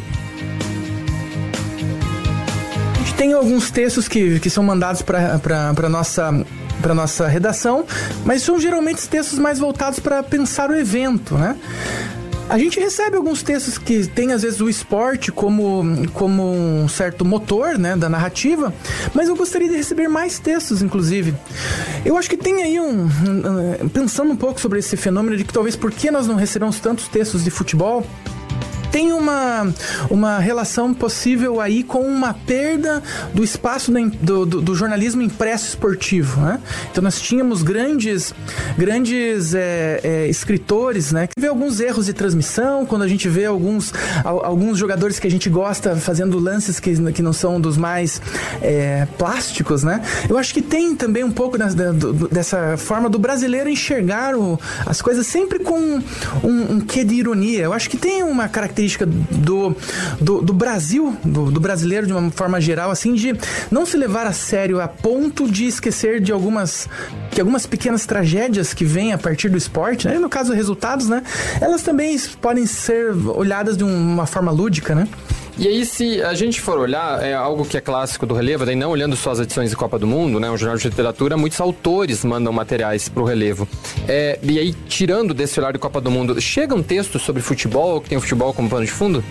A gente tem alguns textos que, que são mandados para para nossa para nossa redação, mas são geralmente textos mais voltados para pensar o evento, né? A gente recebe alguns textos que tem, às vezes, o esporte como, como um certo motor, né, da narrativa, mas eu gostaria de receber mais textos, inclusive. Eu acho que tem aí um... um pensando um pouco sobre esse fenômeno de que talvez por que nós não recebemos tantos textos de futebol, tem uma, uma relação possível aí com uma perda do espaço do, do, do jornalismo impresso esportivo, né? Então nós tínhamos grandes, grandes é, é, escritores, né? Que vê alguns erros de transmissão, quando a gente vê alguns, alguns jogadores que a gente gosta fazendo lances que, que não são dos mais é, plásticos, né? Eu acho que tem também um pouco dessa, dessa forma do brasileiro enxergar o, as coisas sempre com um, um quê de ironia. Eu acho que tem uma característica Do, do, do Brasil, do, do brasileiro de uma forma geral, assim, de não se levar a sério a ponto de esquecer de algumas, que algumas pequenas tragédias que vêm a partir do esporte, né? E no caso, resultados, né? Elas também podem ser olhadas de uma forma lúdica, né? E aí, se a gente for olhar, é algo que é clássico do Relevo, daí não olhando só as edições de Copa do Mundo, né, um jornal de literatura, muitos autores mandam materiais pro Relevo. É, e aí, tirando desse olhar de Copa do Mundo, chega um texto sobre futebol, que tem o futebol como pano de fundo?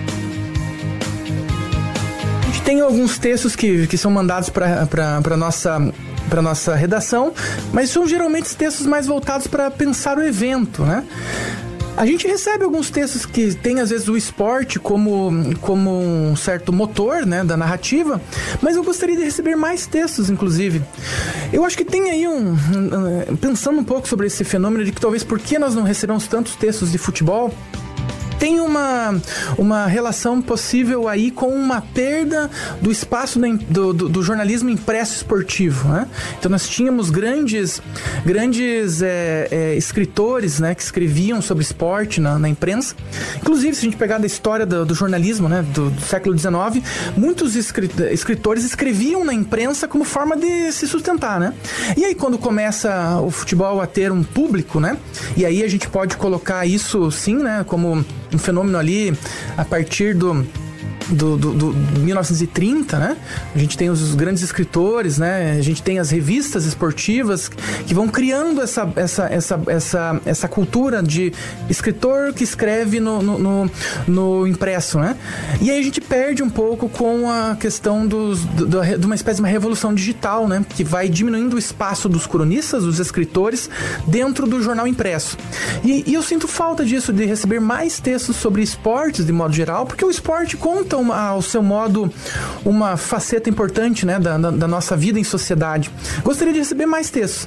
A gente tem alguns textos que, que são mandados para para nossa para nossa redação, mas são geralmente textos mais voltados para pensar o evento, né? A gente recebe alguns textos que tem, às vezes, o esporte como, como um certo motor, né, da narrativa, mas eu gostaria de receber mais textos, inclusive. Eu acho que tem aí um... um pensando um pouco sobre esse fenômeno de que talvez por que nós não recebemos tantos textos de futebol, tem uma, uma relação possível aí com uma perda do espaço do, do, do jornalismo impresso esportivo, né? Então nós tínhamos grandes, grandes é, é, escritores, né, que escreviam sobre esporte na, na imprensa. Inclusive, se a gente pegar da história do, do jornalismo, né, do, do século dezenove, muitos escritores escreviam na imprensa como forma de se sustentar, né? E aí quando começa o futebol a ter um público, né? E aí a gente pode colocar isso, sim, né, como um fenômeno ali a partir do Do, do, do mil novecentos e trinta, né? A gente tem os grandes escritores, né? A gente tem as revistas esportivas que vão criando essa, essa, essa, essa, essa cultura de escritor que escreve no, no, no, no impresso, né? E aí a gente perde um pouco com a questão dos, do, do, de uma espécie de uma revolução digital, né? Que vai diminuindo o espaço dos cronistas, dos escritores, dentro do jornal impresso. E, e eu sinto falta disso, de receber mais textos sobre esportes, de modo geral, porque o esporte conta Uma, ao seu modo, uma faceta importante, né, da, da, da nossa vida em sociedade. Gostaria de receber mais textos,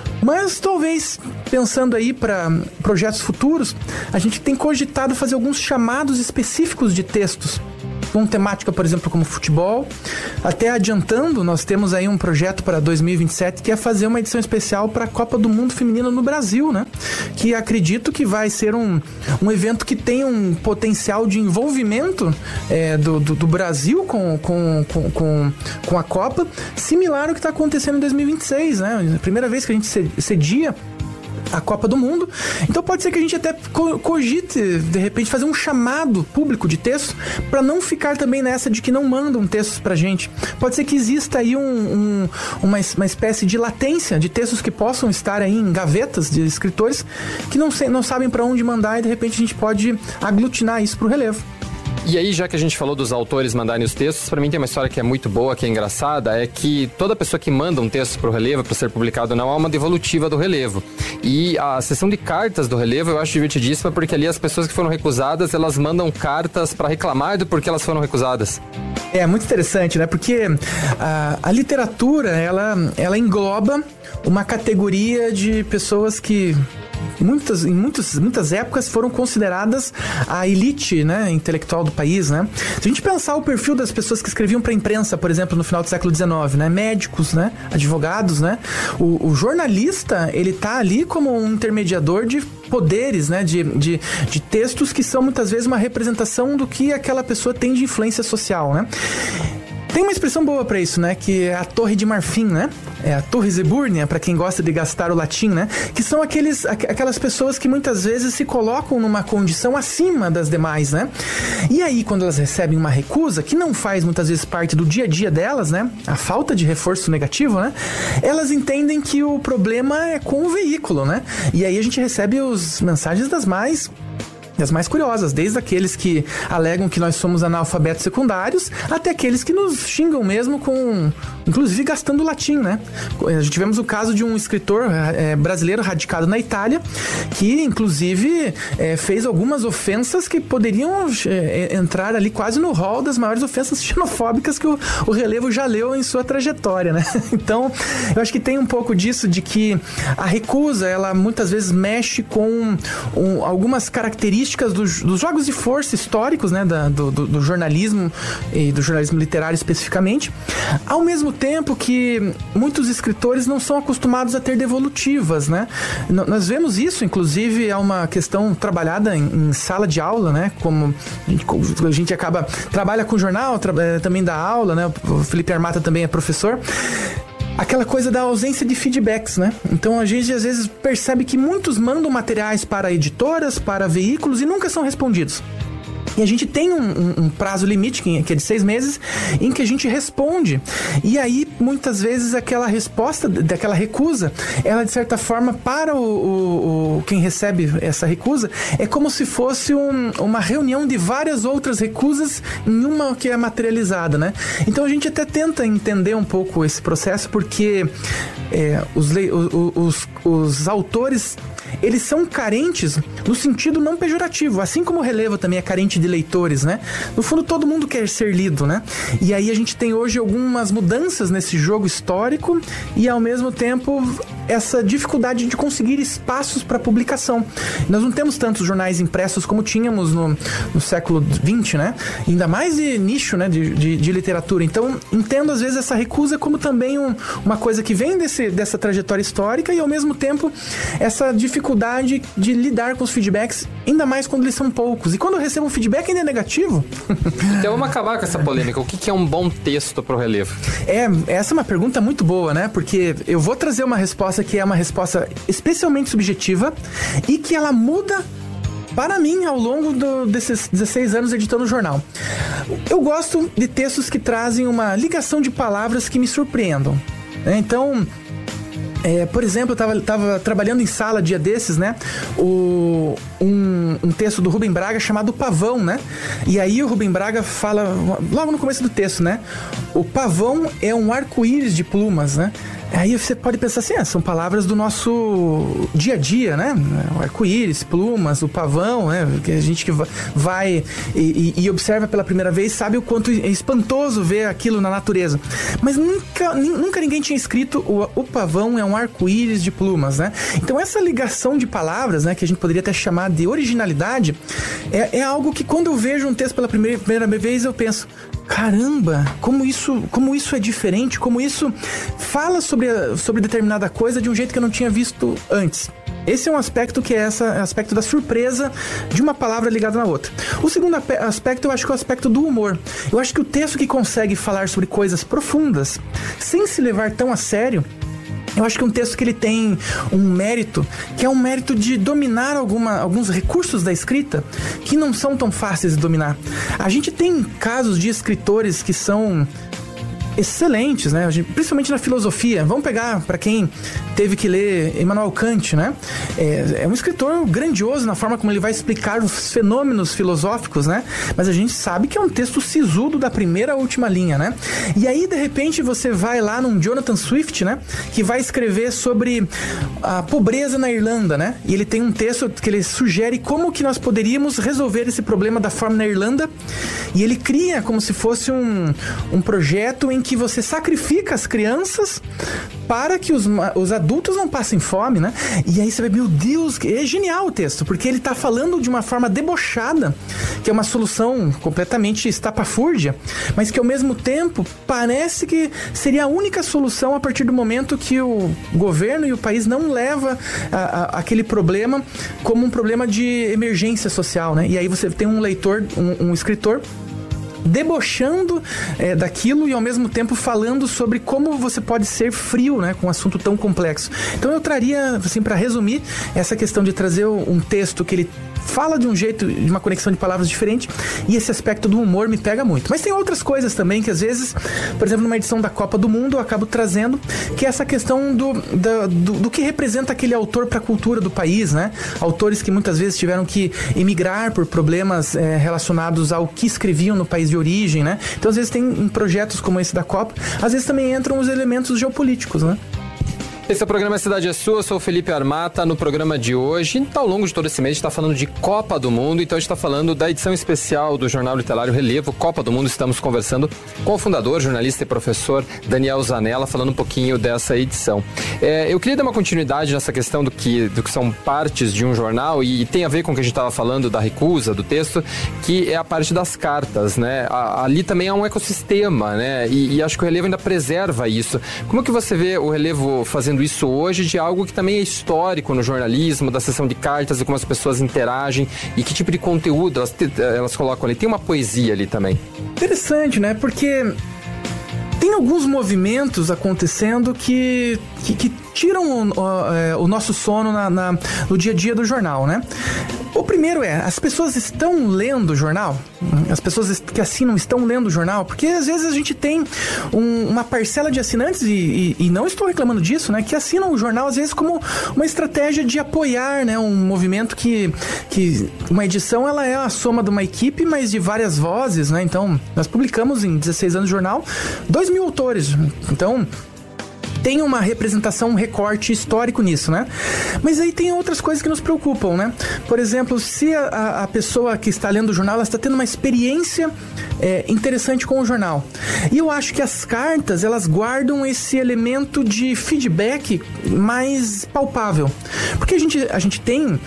mas talvez, pensando aí para projetos futuros, a gente tem cogitado fazer alguns chamados específicos de textos com temática, por exemplo, como futebol. Até adiantando, nós temos aí um projeto para dois mil e vinte e sete que é fazer uma edição especial para a Copa do Mundo Feminina no Brasil, né? Que acredito que vai ser um, um evento que tem um potencial de envolvimento é, do, do, do Brasil com, com, com, com, com a Copa, similar ao que está acontecendo em dois mil e vinte e seis, né? A primeira vez que a gente cedia a Copa do Mundo. Então pode ser que a gente até cogite, de repente, fazer um chamado público de texto para não ficar também nessa de que não mandam textos pra gente. Pode ser que exista aí um, um, uma, uma espécie de latência de textos que possam estar aí em gavetas de escritores que não, sei, não sabem para onde mandar, e de repente a gente pode aglutinar isso pro relevo. E aí, já que a gente falou dos autores mandarem os textos, pra mim tem uma história que é muito boa, que é engraçada, é que toda pessoa que manda um texto pro Relevo para ser publicado não é uma devolutiva do Relevo. E a sessão de cartas do Relevo eu acho divertidíssima, porque ali as pessoas que foram recusadas, elas mandam cartas para reclamar do porquê elas foram recusadas. É muito interessante, né? Porque a, a literatura, ela, ela engloba uma categoria de pessoas que Muitas, em muitas, muitas épocas foram consideradas a elite, né, intelectual do país, né? Se a gente pensar o perfil das pessoas que escreviam para a imprensa, por exemplo, no final do século dezenove, né? Médicos, né? Advogados, né? O, o jornalista, ele tá ali como um intermediador de poderes, né? De, de, de textos que são muitas vezes uma representação do que aquela pessoa tem de influência social, né? Tem uma expressão boa para isso, né? Que é a Torre de Marfim, né? É a Torres Ebúrnia, para quem gosta de gastar o latim, né? Que são aqueles, aquelas pessoas que muitas vezes se colocam numa condição acima das demais, né? E aí, quando elas recebem uma recusa, que não faz muitas vezes parte do dia a dia delas, né? A falta de reforço negativo, né? Elas entendem que o problema é com o veículo, né? E aí a gente recebe as mensagens das mais... as mais curiosas, desde aqueles que alegam que nós somos analfabetos secundários, até aqueles que nos xingam mesmo com, inclusive gastando latim, né? A gente tivemos o caso de um escritor é, brasileiro radicado na Itália, que inclusive é, fez algumas ofensas que poderiam é, entrar ali quase no rol das maiores ofensas xenofóbicas que o, o Relevo já leu em sua trajetória, né? Então, eu acho que tem um pouco disso, de que a recusa, ela muitas vezes mexe com um, algumas características Dos, dos jogos de força históricos, né, da, do, do, do jornalismo e do jornalismo literário especificamente, ao mesmo tempo que muitos escritores não são acostumados a ter devolutivas, né? N- nós vemos isso, inclusive, é uma questão trabalhada em, em sala de aula, né? Como a gente, a gente acaba, trabalha com jornal, tra- também dá aula, né? O Felipe Armata também é professor. Aquela coisa da ausência de feedbacks, né? Então a gente às vezes percebe que muitos mandam materiais para editoras, para veículos e nunca são respondidos. E a gente tem um, um, um prazo limite, que é de seis meses, em que a gente responde. E aí, muitas vezes, aquela resposta, daquela recusa, ela, de certa forma, para o, o, o quem recebe essa recusa, é como se fosse um, uma reunião de várias outras recusas em uma que é materializada, né? Então, a gente até tenta entender um pouco esse processo, porque é, os, os, os, os autores... eles são carentes no sentido não pejorativo, assim como o Relevo também é carente de leitores, né? No fundo, todo mundo quer ser lido, né? E aí a gente tem hoje algumas mudanças nesse jogo histórico e, ao mesmo tempo, essa dificuldade de conseguir espaços para publicar publicação. Nós não temos tantos jornais impressos como tínhamos no, no século vinte, né? Ainda mais de nicho, né? De, de, de literatura. Então, entendo às vezes essa recusa como também um, uma coisa que vem desse, dessa trajetória histórica e ao mesmo tempo essa dificuldade de lidar com os feedbacks, ainda mais quando eles são poucos. E quando eu recebo um feedback ainda é negativo. Então vamos acabar com essa polêmica. O que é um bom texto para o Relevo? É, essa é uma pergunta muito boa, né? Porque eu vou trazer uma resposta que é uma resposta especialmente subjetiva e que ela muda para mim ao longo do, desses dezesseis anos editando o jornal. Eu gosto de textos que trazem uma ligação de palavras que me surpreendam, né? Então, É, por exemplo, eu estava trabalhando em sala dia desses, né? O, um, um texto do Rubem Braga chamado Pavão, né? E aí o Rubem Braga fala, logo no começo do texto, né? O pavão é um arco-íris de plumas, né? Aí você pode pensar assim, ah, são palavras do nosso dia a dia, né? O arco-íris, plumas, o pavão, né? Que a gente que vai e, e observa pela primeira vez sabe o quanto é espantoso ver aquilo na natureza. Mas nunca, nunca ninguém tinha escrito o, o pavão é um arco-íris de plumas, né? Então essa ligação de palavras, né? Que a gente poderia até chamar de originalidade, é, é algo que quando eu vejo um texto pela primeira, primeira vez eu penso, caramba, como isso, como isso é diferente, como isso fala sobre, sobre determinada coisa de um jeito que eu não tinha visto antes. Esse é um aspecto que é esse aspecto da surpresa de uma palavra ligada na outra. O segundo aspecto eu acho que é o aspecto do humor. Eu acho que o texto que consegue falar sobre coisas profundas sem se levar tão a sério, eu acho que é um texto que ele tem um mérito, que é um mérito de dominar alguma, alguns recursos da escrita que não são tão fáceis de dominar. A gente tem casos de escritores que são excelentes, né? Principalmente na filosofia. Vamos pegar para quem teve que ler Immanuel Kant, né? É, é um escritor grandioso na forma como ele vai explicar os fenômenos filosóficos, né? Mas a gente sabe que é um texto sisudo da primeira à última linha, né? E aí, de repente, você vai lá num Jonathan Swift, né? Que vai escrever sobre a pobreza na Irlanda, né? E ele tem um texto que ele sugere como que nós poderíamos resolver esse problema da fome na Irlanda. E ele cria como se fosse um, um projeto em que você sacrifica as crianças para que os, os adultos não passem fome, né? E aí você vai, meu Deus, é genial o texto, porque ele tá falando de uma forma debochada, que é uma solução completamente estapafúrdia, mas que ao mesmo tempo parece que seria a única solução a partir do momento que o governo e o país não leva a, a, aquele problema como um problema de emergência social, né? E aí você tem um leitor, um, um escritor debochando é, daquilo e ao mesmo tempo falando sobre como você pode ser frio, né, com um assunto tão complexo. Então eu traria, assim, para resumir, essa questão de trazer um texto que ele fala de um jeito, de uma conexão de palavras diferente, e esse aspecto do humor me pega muito. Mas tem outras coisas também que às vezes, por exemplo, numa edição da Copa do Mundo eu acabo trazendo, que é essa questão do, do, do, do que representa aquele autor para a cultura do país, né? Autores que muitas vezes tiveram que emigrar por problemas é, relacionados ao que escreviam no país de origem, né? Então às vezes tem em projetos como esse da Copa, às vezes também entram os elementos geopolíticos, né? Esse é o programa Cidade é Sua, eu sou o Felipe Armata. No programa de hoje, então, ao longo de todo esse mês, a gente está falando de Copa do Mundo, então a gente está falando da edição especial do Jornal Literário Relevo, Copa do Mundo. Estamos conversando com o fundador, jornalista e professor Daniel Zanella, falando um pouquinho dessa edição. É, eu queria dar uma continuidade nessa questão do que, do que são partes de um jornal, e, e tem a ver com o que a gente estava falando da recusa, do texto, que é a parte das cartas, né? A, ali também há um ecossistema, né? E, e acho que o Relevo ainda preserva isso. Como que você vê o Relevo fazendo isso hoje, de algo que também é histórico no jornalismo, da sessão de cartas e como as pessoas interagem e que tipo de conteúdo elas, elas colocam ali? Tem uma poesia ali também. Interessante, né? Porque tem alguns movimentos acontecendo que, que, que tiram o, o, o nosso sono na, na, no dia a dia do jornal, né? O primeiro é, as pessoas estão lendo o jornal? As pessoas que assinam estão lendo o jornal? Porque às vezes a gente tem um, uma parcela de assinantes, e, e, e não estou reclamando disso, né? Que assinam o jornal às vezes como uma estratégia de apoiar, né? Um movimento que, que uma edição ela é a soma de uma equipe, mas de várias vozes, né? Então, nós publicamos em dezesseis anos de jornal dois mil autores. Então, tem uma representação, um recorte histórico nisso, né? Mas aí tem outras coisas que nos preocupam, né? Por exemplo, se a, a pessoa que está lendo o jornal, ela está tendo uma experiência é, interessante com o jornal. E eu acho que as cartas, elas guardam esse elemento de feedback mais palpável. Porque a gente, a gente tem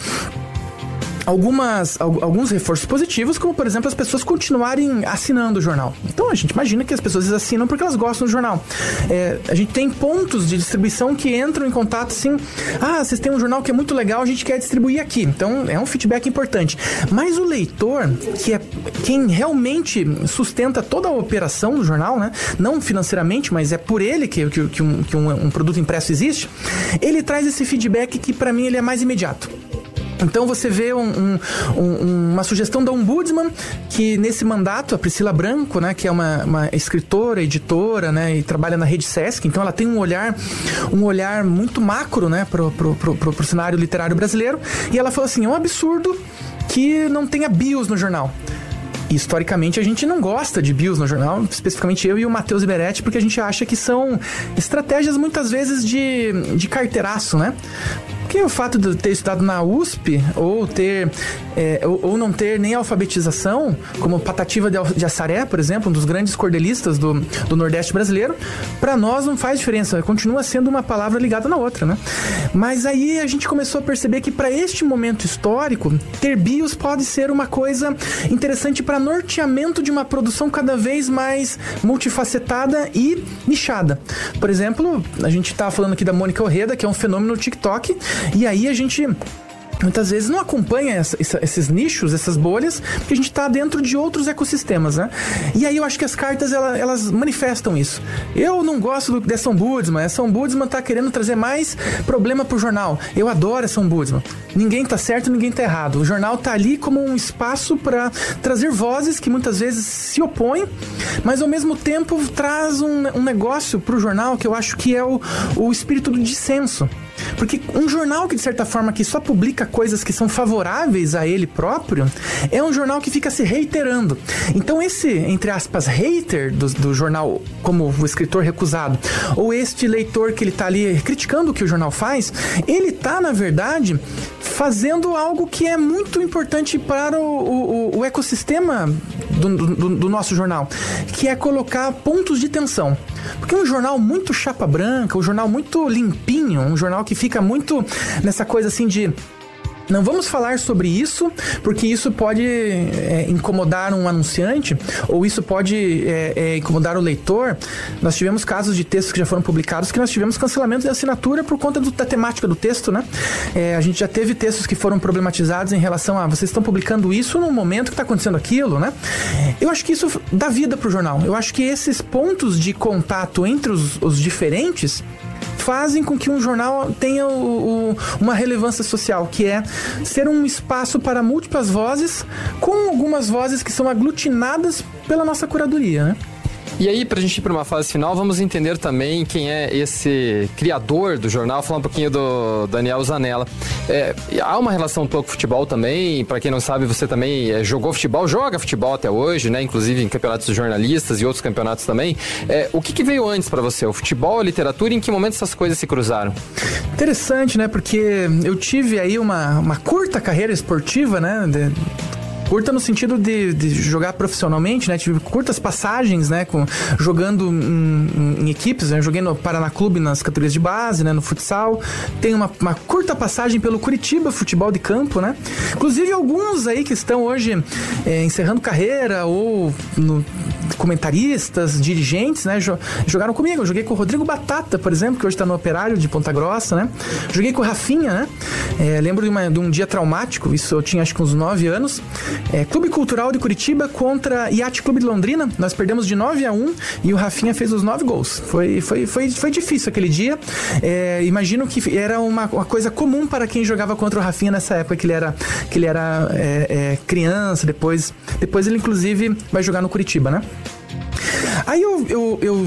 algumas, alguns reforços positivos, como, por exemplo, as pessoas continuarem assinando o jornal. Então, a gente imagina que as pessoas assinam porque elas gostam do jornal. É, a gente tem pontos de distribuição que entram em contato assim, ah, vocês têm um jornal que é muito legal, a gente quer distribuir aqui. Então, é um feedback importante. Mas o leitor, que é quem realmente sustenta toda a operação do jornal, né? Não financeiramente, mas é por ele que, que, que, um, que um, um produto impresso existe, ele traz esse feedback que, para mim, ele é mais imediato. Então você vê um, um, um, uma sugestão da Ombudsman, que nesse mandato, a Priscila Branco, né, que é uma, uma escritora, editora, né, e trabalha na Rede Sesc, então ela tem um olhar, um olhar muito macro, né, pro, pro, pro, pro, pro cenário literário brasileiro, e ela falou assim, é um absurdo que não tenha bios no jornal. E, historicamente, a gente não gosta de bios no jornal, especificamente eu e o Matheus Iberetti, porque a gente acha que são estratégias, muitas vezes, de, de carteiraço, né? Porque o fato de ter estudado na U S P, ou ter é, ou, ou não ter nem alfabetização, como Patativa de Assaré, por exemplo, um dos grandes cordelistas do, do Nordeste brasileiro, para nós não faz diferença, continua sendo uma palavra ligada na outra, né? Mas aí a gente começou a perceber que para este momento histórico, ter bios pode ser uma coisa interessante para norteamento de uma produção cada vez mais multifacetada e nichada. Por exemplo, a gente estava falando aqui da Mônica Orreda, que é um fenômeno no TikTok, e aí a gente muitas vezes não acompanha essa, essa, esses nichos, essas bolhas, porque a gente está dentro de outros ecossistemas, né? E aí eu acho que as cartas, elas, elas manifestam isso. Eu não gosto do, dessa ombudsman, essa ombudsman está querendo trazer mais problema pro jornal. Eu adoro essa ombudsman. Ninguém tá certo, ninguém tá errado. O jornal tá ali como um espaço para trazer vozes que muitas vezes se opõem, mas ao mesmo tempo traz um, um negócio pro jornal que eu acho que é o, o espírito do dissenso. Porque um jornal que, de certa forma, que só publica coisas que são favoráveis a ele próprio, é um jornal que fica se reiterando. Então esse, entre aspas, hater do, do jornal, como o escritor recusado, ou este leitor que ele tá ali criticando o que o jornal faz, ele tá, na verdade, fazendo algo que é muito importante para o, o, o ecossistema do, do, do nosso jornal, que é colocar pontos de tensão. Porque um jornal muito chapa branca, um jornal muito limpinho, um jornal que fica muito nessa coisa assim de não vamos falar sobre isso, porque isso pode é, incomodar um anunciante, ou isso pode é, é, incomodar o leitor. Nós tivemos casos de textos que já foram publicados que nós tivemos cancelamento de assinatura por conta do, da temática do texto, né? É, a gente já teve textos que foram problematizados em relação a vocês estão publicando isso no momento que está acontecendo aquilo, né? Eu acho que isso dá vida pro jornal. Eu acho que esses pontos de contato entre os, os diferentes fazem com que um jornal tenha o, o, uma relevância social, que é ser um espaço para múltiplas vozes, com algumas vozes que são aglutinadas pela nossa curadoria, né? E aí, pra gente ir para uma fase final, vamos entender também quem é esse criador do jornal, falar um pouquinho do Daniel Zanella. É, há uma relação tua com o futebol também, para quem não sabe, você também é, jogou futebol, joga futebol até hoje, né? Inclusive em campeonatos de jornalistas e outros campeonatos também. É, o que, que veio antes para você? O futebol, a literatura? E em que momento essas coisas se cruzaram? Interessante, né? Porque eu tive aí uma, uma curta carreira esportiva, né? De... Curta no sentido de, de jogar profissionalmente, né? Tive curtas passagens, né? Com, jogando em, em, em equipes, né? Joguei no Paraná Clube nas categorias de base, né? No futsal. Tenho uma, uma curta passagem pelo Curitiba Futebol de Campo, né? Inclusive alguns aí que estão hoje é, encerrando carreira ou no, comentaristas, dirigentes, né? Jogaram comigo. Eu joguei com o Rodrigo Batata, por exemplo, que hoje está no Operário de Ponta Grossa, né? Joguei com o Rafinha, né? É, lembro de, uma, de um dia traumático, isso eu tinha acho que uns nove anos. É, Clube Cultural de Curitiba contra Yacht Clube de Londrina. Nós perdemos de nove a um e o Rafinha fez os nove gols. Foi, foi, foi, foi difícil aquele dia. É, imagino que era uma, uma coisa comum para quem jogava contra o Rafinha nessa época, que ele era, que ele era é, é, criança. Depois, depois ele, inclusive, vai jogar no Curitiba, né? Aí eu... eu, eu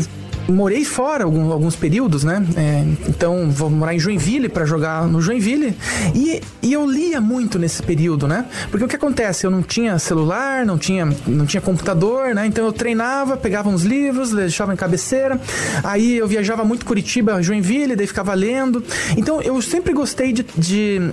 morei fora alguns, alguns períodos, né? É, então, vou morar em Joinville para jogar no Joinville. E, e eu lia muito nesse período, né? Porque o que acontece? Eu não tinha celular, não tinha, não tinha computador, né? Então eu treinava, pegava uns livros, deixava em cabeceira. Aí eu viajava muito Curitiba, Joinville, daí ficava lendo. Então eu sempre gostei de, de,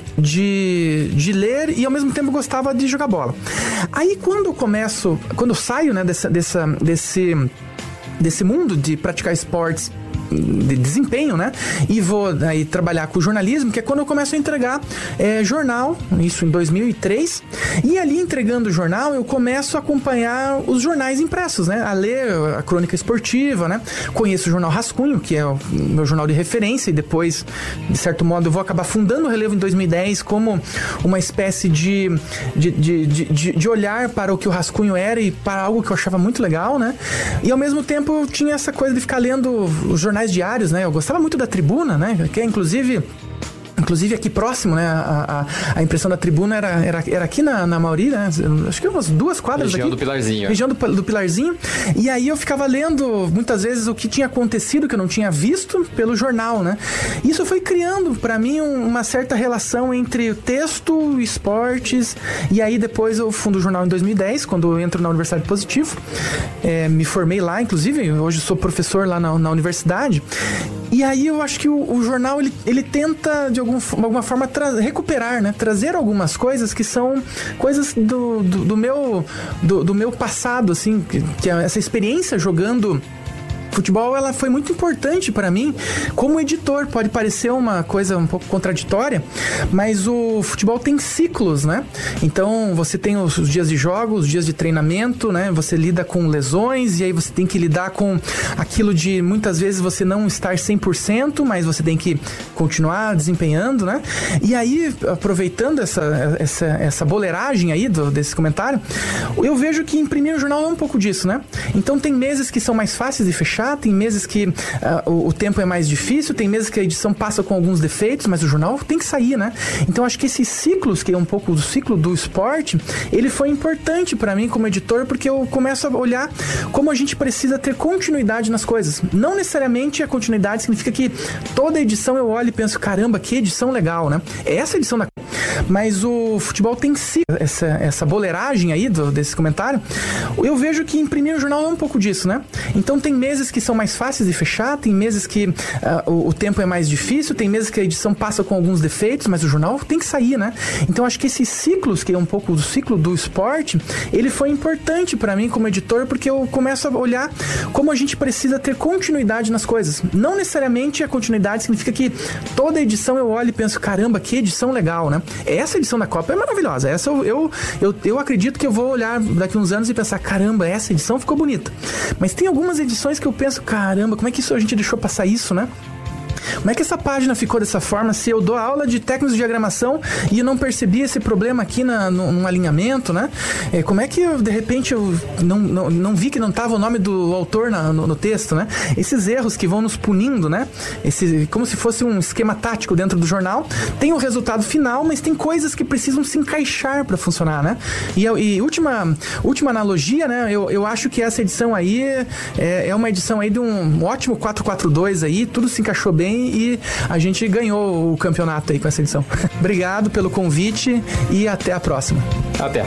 de, de ler e ao mesmo tempo gostava de jogar bola. Aí quando eu começo, quando eu saio, né, dessa, dessa, desse... desse mundo de praticar esportes de desempenho, né? E vou aí trabalhar com jornalismo, que é quando eu começo a entregar é, jornal, isso em dois mil e três. E ali entregando o jornal, eu começo a acompanhar os jornais impressos, né? A ler a crônica esportiva, né? Conheço o jornal Rascunho, que é o meu jornal de referência, e depois, de certo modo, eu vou acabar fundando o Relevo em dois mil e dez como uma espécie de, de, de, de, de olhar para o que o Rascunho era e para algo que eu achava muito legal, né? E ao mesmo tempo eu tinha essa coisa de ficar lendo os jornais diários, né? Eu gostava muito da Tribuna, né? Que é inclusive... Inclusive aqui próximo, né? A, a, a impressão da Tribuna era, era, era aqui na, na Mauri, né? Acho que umas duas quadras região aqui. Do Pilarzinho. Região do, do Pilarzinho. E aí eu ficava lendo, muitas vezes, o que tinha acontecido, que eu não tinha visto, pelo jornal, né? Isso foi criando, para mim, um, uma certa relação entre texto, esportes. E aí depois eu fundo o jornal em dois mil e dez, quando eu entro na Universidade Positivo. É, me formei lá, inclusive. Hoje sou professor lá na, na universidade. E aí eu acho que o, o jornal, ele, ele tenta, de algum, alguma forma, tra- recuperar, né? Trazer algumas coisas que são coisas do, do, do, meu, do, do meu passado, assim, que, que essa experiência jogando futebol, ela foi muito importante para mim como editor. Pode parecer uma coisa um pouco contraditória, mas o futebol tem ciclos, né? Então você tem os, os dias de jogos, os dias de treinamento, né? Você lida com lesões e aí você tem que lidar com aquilo de muitas vezes você não estar cem por cento, mas você tem que continuar desempenhando, né? E aí, aproveitando essa, essa, essa boleiragem aí do, desse comentário, eu vejo que imprimir o jornal é um pouco disso, né? Então tem meses que são mais fáceis de fechar, tem meses que uh, o, o tempo é mais difícil, tem meses que a edição passa com alguns defeitos, mas o jornal tem que sair, né? Então acho que esses ciclos, que é um pouco do ciclo do esporte, ele foi importante para mim como editor, porque eu começo a olhar como a gente precisa ter continuidade nas coisas. Não necessariamente a continuidade significa que toda edição eu olho e penso, caramba, que edição legal, né? É essa edição da... Mas o futebol tem ciclo, essa, essa boleiragem aí do, desse comentário, eu vejo que imprimir o jornal é um pouco disso, né? Então tem meses que são mais fáceis de fechar, tem meses que uh, o, o tempo é mais difícil, tem meses que a edição passa com alguns defeitos, mas o jornal tem que sair, né? Então acho que esses ciclos, que é um pouco do ciclo do esporte, ele foi importante para mim como editor, porque eu começo a olhar como a gente precisa ter continuidade nas coisas. Não necessariamente a continuidade significa que toda edição eu olho e penso, caramba, que edição legal, né? Essa edição da Copa é maravilhosa. Essa eu, eu, eu, eu acredito que eu vou olhar daqui uns anos e pensar, caramba, essa edição ficou bonita. Mas tem algumas edições que eu penso, caramba, como é que isso, a gente deixou passar isso, né? Como é que essa página ficou dessa forma se eu dou aula de técnicos de diagramação e eu não percebi esse problema aqui na, no, no alinhamento, né? É, como é que eu, de repente eu não, não, não vi que não estava o nome do autor na, no, no texto, né? Esses erros que vão nos punindo, né? Esse, como se fosse um esquema tático dentro do jornal. Tem o resultado final, mas tem coisas que precisam se encaixar para funcionar, né? E, e última, última analogia, né? Eu, eu acho que essa edição aí é, é uma edição aí de um ótimo quatro quatro dois aí, tudo se encaixou bem e a gente ganhou o campeonato aí com essa edição. Obrigado pelo convite e até a próxima. Até.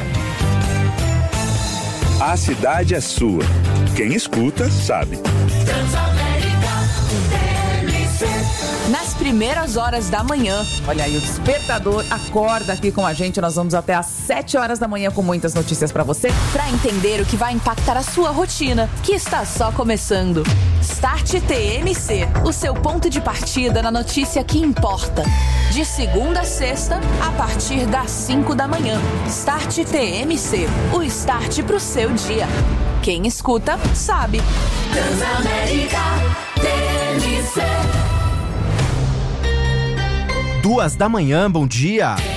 A cidade é sua. Quem escuta, sabe. Nas primeiras horas da manhã, olha aí, o Despertador acorda aqui com a gente. Nós vamos até às sete horas da manhã com muitas notícias pra você, pra entender o que vai impactar a sua rotina, que está só começando. Start T M C, o seu ponto de partida na notícia que importa. De segunda a sexta, a partir das cinco da manhã. Start T M C, o start pro seu dia. Quem escuta, sabe. Transamérica T M C. Duas da manhã, bom dia.